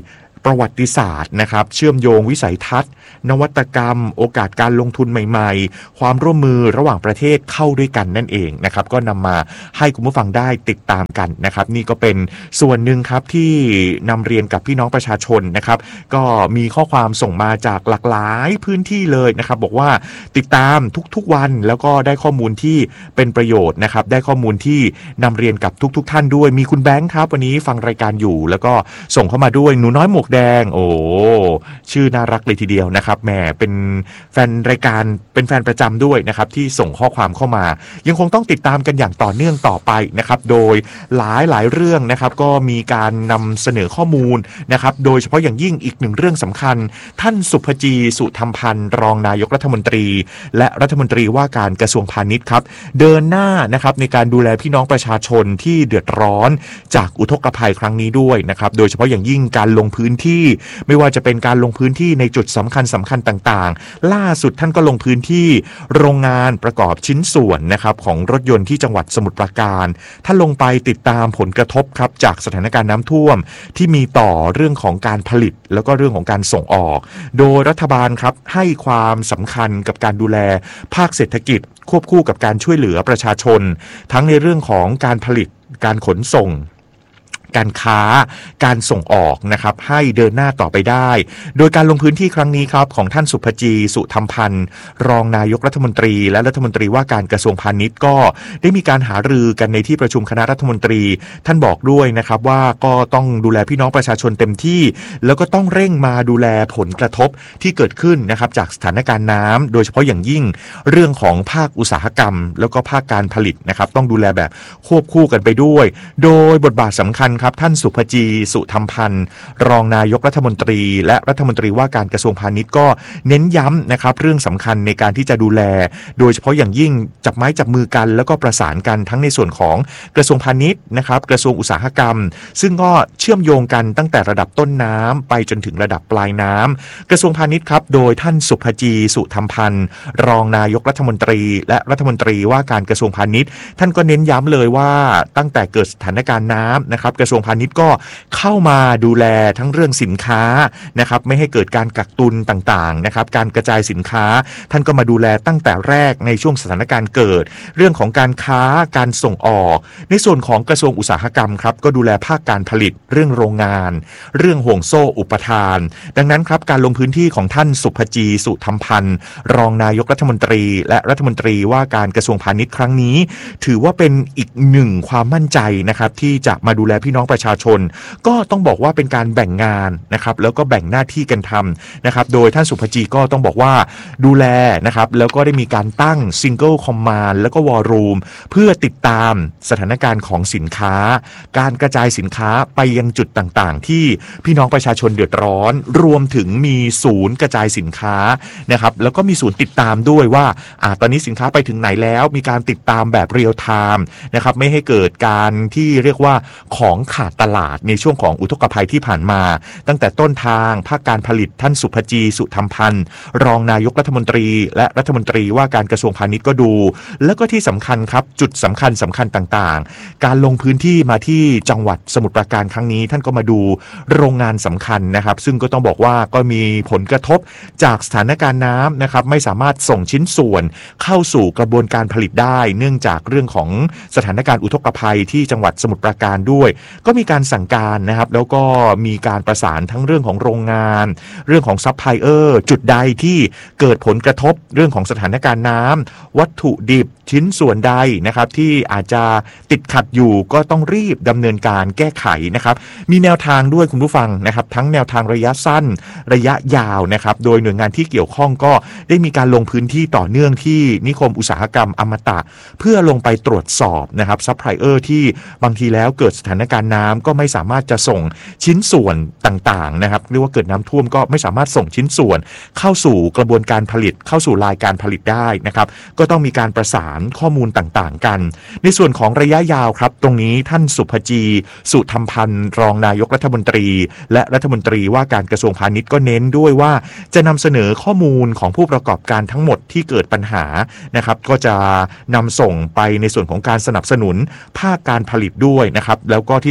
ประวัติศาสตร์นะครับเชื่อมโยงวิสัยทัศน์นวัตกรรมโอกาสการลงทุนใหม่ๆความร่วมมือระหว่างประเทศเข้าด้วยกันนั่นเองนะครับก็นำมาให้คุณผู้ฟังได้ติดตามกันนะครับนี่ก็เป็นส่วนหนึ่งครับที่นำเรียนกับพี่น้องประชาชนนะครับก็มีข้อความส่งมาจากหลากหลายพื้นที่เลยนะครับบอกว่าติดตามทุกๆวันแล้วก็ได้ข้อมูลที่เป็นประโยชน์นะครับได้ข้อมูลที่นำเรียนกับทุกๆท่านด้วยมีคุณแบงค์ครับวันนี้ฟังรายการอยู่แล้วก็ส่งเข้ามาด้วยหนูน้อยหมวกแดงโอ้ชื่อน่ารักเลยทีเดียวนะครับแหมเป็นแฟนรายการเป็นแฟนประจำด้วยนะครับที่ส่งข้อความเข้ามายังคงต้องติดตามกันอย่างต่อเนื่องต่อไปนะครับโดยหลายหลายเรื่องนะครับก็มีการนำเสนอข้อมูลนะครับโดยเฉพาะอย่างยิ่งอีกหนึ่งเรื่องสำคัญท่านสุภจีสุธรรมพันธ์รองนายกรัฐมนตรีและรัฐมนตรีว่าการกระทรวงพาณิชย์ครับเดินหน้านะครับในการดูแลพี่น้องประชาชนที่เดือดร้อนจากอุทกภัยครั้งนี้ด้วยนะครับโดยเฉพาะอย่างยิ่งการลงพื้นที่ไม่ว่าจะเป็นการลงพื้นที่ในจุดสำคัญสำคัญต่างๆล่าสุดท่านก็ลงพื้นที่โรงงานประกอบชิ้นส่วนนะครับของรถยนต์ที่จังหวัดสมุทรปราการท่านลงไปติดตามผลกระทบครับจากสถานการณ์น้ำท่วมที่มีต่อเรื่องของการผลิตแล้วก็เรื่องของการส่งออกโดยรัฐบาลครับให้ความสำคัญกับการดูแลภาคเศรษฐกิจควบคู่กับการช่วยเหลือประชาชนทั้งในเรื่องของการผลิตการขนส่งการค้าการส่งออกนะครับให้เดินหน้าต่อไปได้โดยการลงพื้นที่ครั้งนี้ครับของท่านสุภจีสุธรรมพันธ์รองนายกรัฐมนตรีและรัฐมนตรีว่าการกระทรวงพาณิชย์ก็ได้มีการหารือกันในที่ประชุมคณะรัฐมนตรีท่านบอกด้วยนะครับว่าก็ต้องดูแลพี่น้องประชาชนเต็มที่แล้วก็ต้องเร่งมาดูแลผลกระทบที่เกิดขึ้นนะครับจากสถานการณ์น้ำโดยเฉพาะอย่างยิ่งเรื่องของภาคอุตสาหกรรมแล้วก็ภาคการผลิตนะครับต้องดูแลแบบควบคู่กันไปด้วยโดยบทบาทสำคัญครับท่านสุภจีสุธรรมพันธ์รองนายกรัฐมนตรีและรัฐมนตรีว่าการกระทรวงพาณิชย์ก็เน้นย้ำนะครับเรื่องสำคัญในการที่จะดูแลโดยเฉพาะอย่างยิ่งจับไม้จับมือกันแล้วก็ประสานกันทั้งในส่วนของกระทรวงพาณิชย์นะครับกระทรวงอุตสาหกรรมซึ่งก็เชื่อมโยงกันตั้งแต่ระดับต้นน้ำไปจนถึงระดับปลายน้ำกระทรวงพาณิชย์ครับโดยท่านสุภจีสุธรรมพันธ์รองนายกรัฐมนตรีและรัฐมนตรีว่าการกระทรวงพาณิชย์ท่านก็เน้นย้ำเลยว่าตั้งแต่เกิดสถานการณ์น้ำนะครับกระทรวงพาณิชย์ก็เข้ามาดูแลทั้งเรื่องสินค้านะครับไม่ให้เกิดการกักตุนต่างๆนะครับการกระจายสินค้าท่านก็มาดูแลตั้งแต่แรกในช่วงสถานการณ์เกิดเรื่องของการค้าการส่งออกในส่วนของกระทรวงอุตสาหกรรมครับก็ดูแลภาคการผลิตเรื่องโรงงานเรื่องห่วงโซ่อุปทานดังนั้นครับการลงพื้นที่ของท่านสุภจีสุธรรมพันธ์รองนายกรัฐมนตรีและรัฐมนตรีว่าการกระทรวงพาณิชย์ครั้งนี้ถือว่าเป็นอีกหนึ่งความมั่นใจนะครับที่จะมาดูแลพี่น้องประชาชนก็ต้องบอกว่าเป็นการแบ่งงานนะครับแล้วก็แบ่งหน้าที่กันทำนะครับโดยท่านสุภจีก็ต้องบอกว่าดูแลนะครับแล้วก็ได้มีการตั้ง Single Command แล้วก็ War Room เพื่อติดตามสถานการณ์ของสินค้าการกระจายสินค้าไปยังจุดต่างๆที่พี่น้องประชาชนเดือดร้อนรวมถึงมีศูนย์กระจายสินค้านะครับแล้วก็มีศูนย์ติดตามด้วยว่าอ่าตอนนี้สินค้าไปถึงไหนแล้วมีการติดตามแบบเรียลไทม์นะครับไม่ให้เกิดการที่เรียกว่าของขาดตลาดในช่วงของอุทกภัยที่ผ่านมาตั้งแต่ต้นทางภาคการผลิตท่านสุภจีสุธรรมพันธ์รองนายกรัฐมนตรีและรัฐมนตรีว่าการกระทรวงพาณิชย์ก็ดูแล้วก็ที่สำคัญครับจุดสำคัญสำคัญต่างๆการลงพื้นที่มาที่จังหวัดสมุทรปราการครั้งนี้ท่านก็มาดูโรงงานสำคัญนะครับซึ่งก็ต้องบอกว่าก็มีผลกระทบจากสถานการณ์น้ำนะครับไม่สามารถส่งชิ้นส่วนเข้าสู่กระบวนการผลิตได้เนื่องจากเรื่องของสถานการณ์อุทกภัยที่จังหวัดสมุทรปราการด้วยก็มีการสั่งการนะครับแล้วก็มีการประสานทั้งเรื่องของโรงงานเรื่องของซัพพลายเออร์จุดใดที่เกิดผลกระทบเรื่องของสถานการณ์น้ำวัตถุดิบชิ้นส่วนใดนะครับที่อาจจะติดขัดอยู่ก็ต้องรีบดำเนินการแก้ไขนะครับมีแนวทางด้วยคุณผู้ฟังนะครับทั้งแนวทางระยะสั้นระยะยาวนะครับโดยหน่วยงานที่เกี่ยวข้องก็ได้มีการลงพื้นที่ต่อเนื่องที่นิคมอุตสาหกรรมอมตะเพื่อลงไปตรวจสอบนะครับซัพพลายเออร์ที่บางทีแล้วเกิดสถานการณ์น้ำก็ไม่สามารถจะส่งชิ้นส่วนต่างๆนะครับเรียกว่าเกิดน้ำท่วมก็ไม่สามารถส่งชิ้นส่วนเข้าสู่กระบวนการผลิตเข้าสู่รายการผลิตได้นะครับก็ต้องมีการประสานข้อมูลต่างๆกันในส่วนของระยะยาวครับตรงนี้ท่านสุภจีสุธรรมพันธ์รองนายกรัฐมนตรีและรัฐมนตรีว่าการกระทรวงพาณิชย์ก็เน้นด้วยว่าจะนำเสนอข้อมูลของผู้ประกอบการทั้งหมดที่เกิดปัญหานะครับก็จะนำส่งไปในส่วนของการสนับสนุนภาคการผลิตด้วยนะครับแล้วก็ที่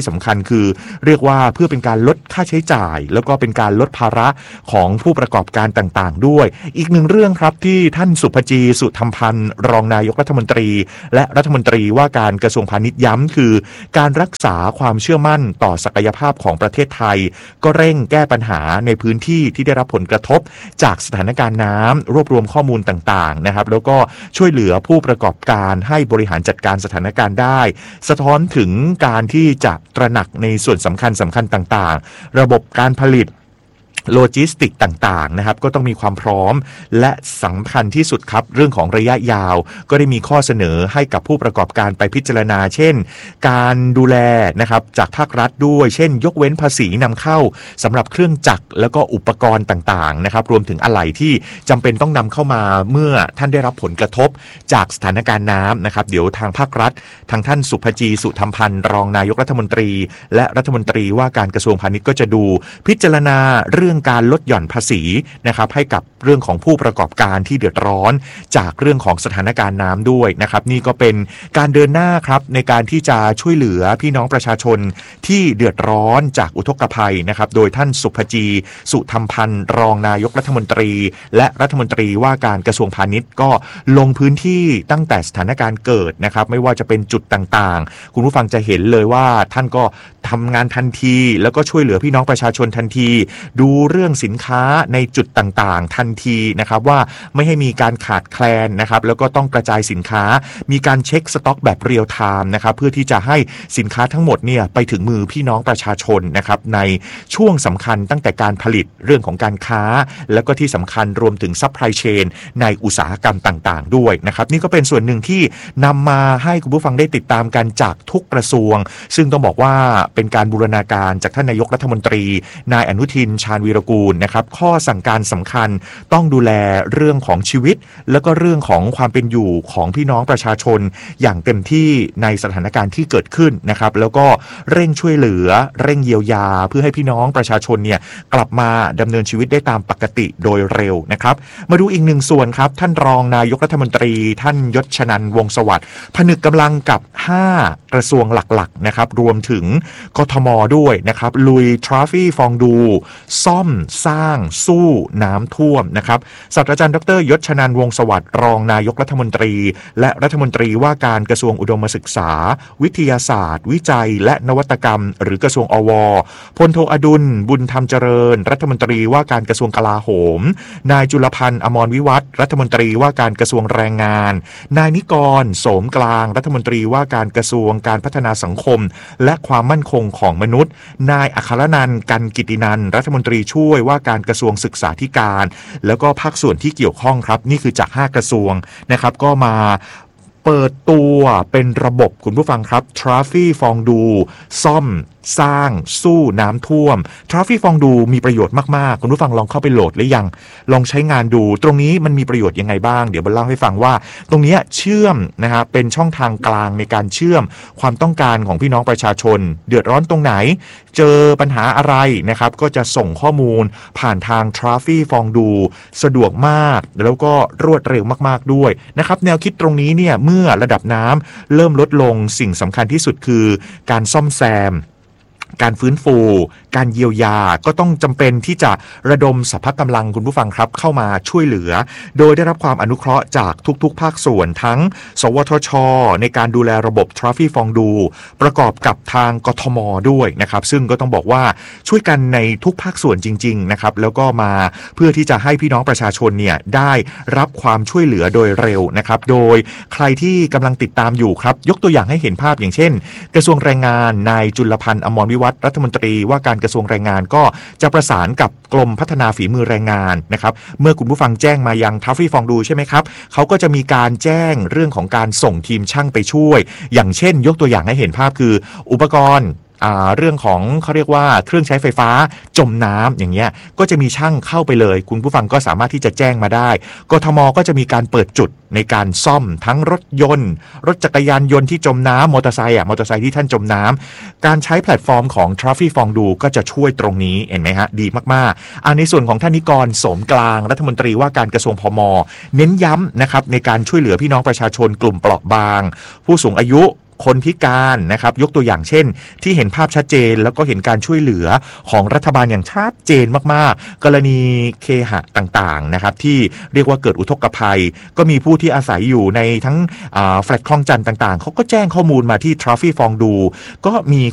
ที่สำคัญคือเรียกว่าเพื่อเป็นการลดค่าใช้จ่ายแล้วก็เป็นการลดภาระของผู้ประกอบการต่างๆด้วยอีกหนึ่งเรื่องครับที่ท่านสุภจีสุธรรมพันธ์รองนายกรัฐมนตรีและรัฐมนตรีว่าการกระทรวงพาณิชย์ย้ำคือการรักษาความเชื่อมั่นต่อศักยภาพของประเทศไทยก็เร่งแก้ปัญหาในพื้นที่ที่ได้รับผลกระทบจากสถานการณ์น้ำรวบรวมข้อมูลต่างๆนะครับแล้วก็ช่วยเหลือผู้ประกอบการให้บริหารจัดการสถานการณ์ได้สะท้อนถึงการที่จะตระหนักในส่วนสำคัญสำคัญต่างๆระบบการผลิตโลจิสติกต่างๆนะครับก็ต้องมีความพร้อมและสำคัญที่สุดครับเรื่องของระยะยาวก็ได้มีข้อเสนอให้กับผู้ประกอบการไปพิจารณาเช่นการดูแลนะครับจากภาครัฐด้วยเช่นยกเว้นภาษีนำเข้าสำหรับเครื่องจักรแล้วก็อุปกรณ์ต่างๆนะครับรวมถึงอะไหล่ที่จำเป็นต้องนำเข้ามาเมื่อท่านได้รับผลกระทบจากสถานการณ์น้ำนะครับเดี๋ยวทางภาครัฐทางท่านสุภจีสุธรรมพันธ์รองนายกรัฐมนตรีและรัฐมนตรีว่าการกระทรวงพาณิชย์ก็จะดูพิจารณาเรื่องการลดหย่อนภาษีนะครับให้กับเรื่องของผู้ประกอบการที่เดือดร้อนจากเรื่องของสถานการณ์น้ำด้วยนะครับนี่ก็เป็นการเดินหน้าครับในการที่จะช่วยเหลือพี่น้องประชาชนที่เดือดร้อนจากอุทกภัยนะครับโดยท่านสุภจีสุธรรมพันธ์รองนายกรัฐมนตรีและรัฐมนตรีว่าการกระทรวงพาณิชย์ก็ลงพื้นที่ตั้งแต่สถานการณ์เกิดนะครับไม่ว่าจะเป็นจุดต่างๆคุณผู้ฟังจะเห็นเลยว่าท่านก็ทำงานทันทีแล้วก็ช่วยเหลือพี่น้องประชาชนทันทีดูเรื่องสินค้าในจุดต่างๆทันทีนะครับว่าไม่ให้มีการขาดแคลนนะครับแล้วก็ต้องกระจายสินค้ามีการเช็คสต็อกแบบเรียลไทม์นะครับเพื่อที่จะให้สินค้าทั้งหมดเนี่ยไปถึงมือพี่น้องประชาชนนะครับในช่วงสำคัญตั้งแต่การผลิตเรื่องของการค้าแล้วก็ที่สำคัญรวมถึงซัพพลายเชนในอุตสาหกรรมต่างๆด้วยนะครับนี่ก็เป็นส่วนหนึ่งที่นำมาให้คุณผู้ฟังได้ติดตามกันจากทุกกระทรวงซึ่งต้องบอกว่าเป็นการบูรณาการจากท่านนายกรัฐมนตรีนายอนุทินชาญวีรกูลนะครับข้อสั่งการสำคัญต้องดูแลเรื่องของชีวิตแล้วก็เรื่องของความเป็นอยู่ของพี่น้องประชาชนอย่างเต็มที่ในสถานการณ์ที่เกิดขึ้นนะครับแล้วก็เร่งช่วยเหลือเร่งเยียวยาเพื่อให้พี่น้องประชาชนเนี่ยกลับมาดำเนินชีวิตได้ตามปกติโดยเร็วนะครับมาดูอีกหนึ่งส่วนครับท่านรองนายกรัฐมนตรีท่านยศชนันท์วงศ์สวัสดิ์ผนึกกำลังกับห้ากระทรวงหลักๆนะครับรวมถึงกทมด้วยนะครับลุยทราฟฟี่ฟองดูซ่อมสร้างสู้น้ำท่วมนะครับศาสตราจารย์ดรยศชนันท์วงศ์สวัสดิ์รองนายกรัฐมนตรีและรัฐมนตรีว่าการกระทรวงอุดมศึกษาวิทยาศาสตร์วิจัยและนวัตกรรมหรือกระทรวงอวพลโทอดุลบุญธรรมเจริญรัฐมนตรีว่าการกระทรวงกลาโหมนายจุลพันธ์อมรวิวัฒน์รัฐมนตรีว่าการกระทรวงแรงงานนายนิกรโสมกลางรัฐมนตรีว่าการกระทรวงการพัฒนาสังคมและความมั่นคงของมนุษย์นายอัครนันท์กันกิตินันท์รัฐมนตรีช่วยว่าการกระทรวงศึกษาธิการแล้วก็ภาคส่วนที่เกี่ยวข้องครับนี่คือจากห้ากระทรวงนะครับก็มาเปิดตัวเป็นระบบคุณผู้ฟังครับทราฟฟี่ฟองดูซ่อมสร้างสู้น้ำท่วมทราฟฟี่ฟองดูมีประโยชน์มากๆคุณผู้ฟังลองเข้าไปโหลดหรือยังลองใช้งานดูตรงนี้มันมีประโยชน์ยังไงบ้างเดี๋ยวบันเล่าให้ฟังว่าตรงนี้เชื่อมนะครับเป็นช่องทางกลางในการเชื่อมความต้องการของพี่น้องประชาชนเดือดร้อนตรงไหนเจอปัญหาอะไรนะครับก็จะส่งข้อมูลผ่านทางทราฟฟี่ฟองดูสะดวกมากแล้วก็รวดเร็วมากๆด้วยนะครับแนวคิดตรงนี้เนี่ยเมื่อระดับน้ำเริ่มลดลงสิ่งสำคัญที่สุดคือการซ่อมแซมการฟื้นฟูการเยียวยาก็ต้องจำเป็นที่จะระดมสรรพกำลังคุณผู้ฟังครับเข้ามาช่วยเหลือโดยได้รับความอนุเคราะห์จากทุกๆภาคส่วนทั้งสวทช.ในการดูแลระบบทราฟฟี่ฟองดูประกอบกับทางกทม.ด้วยนะครับซึ่งก็ต้องบอกว่าช่วยกันในทุกภาคส่วนจริงๆนะครับแล้วก็มาเพื่อที่จะให้พี่น้องประชาชนเนี่ยได้รับความช่วยเหลือโดยเร็วนะครับโดยใครที่กำลังติดตามอยู่ครับยกตัวอย่างให้เห็นภาพอย่างเช่นกระทรวงแรงงานนายจุลพันธ์อมรวิวัฒน์รัฐมนตรีว่าการกระทรวงแรงงานก็จะประสานกับกรมพัฒนาฝีมือแรงงานนะครับเมื่อคุณผู้ฟังแจ้งมายังทราฟฟี่ฟองดูใช่ไหมครับเขาก็จะมีการแจ้งเรื่องของการส่งทีมช่างไปช่วยอย่างเช่นยกตัวอย่างให้เห็นภาพคืออุปกรณ์เรื่องของเขาเรียกว่าเครื่องใช้ไฟฟ้าจมน้ำอย่างเงี้ยก็จะมีช่างเข้าไปเลยคุณผู้ฟังก็สามารถที่จะแจ้งมาได้กทม.ก็จะมีการเปิดจุดในการซ่อมทั้งรถยนต์รถจักรยานยนต์ที่จมน้ำมอเตอร์ไซค์อ่ะมอเตอร์ไซค์ที่ท่านจมน้ำการใช้แพลตฟอร์มของทราฟฟี่ฟองดูก็จะช่วยตรงนี้เห็นไหมฮะดีมากๆอันในส่วนของท่านนิกรโสมกลางรัฐมนตรีว่าการกระทรวงพม.เน้นย้ำนะครับในการช่วยเหลือพี่น้องประชาชนกลุ่มเปราะบางผู้สูงอายุคนพิการนะครับยกตัวอย่างเช่นที่เห็นภาพชัดเจนแล้วก็เห็นการช่วยเหลือของรัฐบาลอย่างชัดเจนมากๆกรณีเคหะต่างๆนะครับที่เรียกว่าเกิดอุทกภัยก็มีผู้ที่อาศัยอยู่ในทั้งแฟลตคลองจันทร์ต่างๆเขาก็แจ้งข้อมูลมาที่ทราฟฟี่ฟองดูก็มี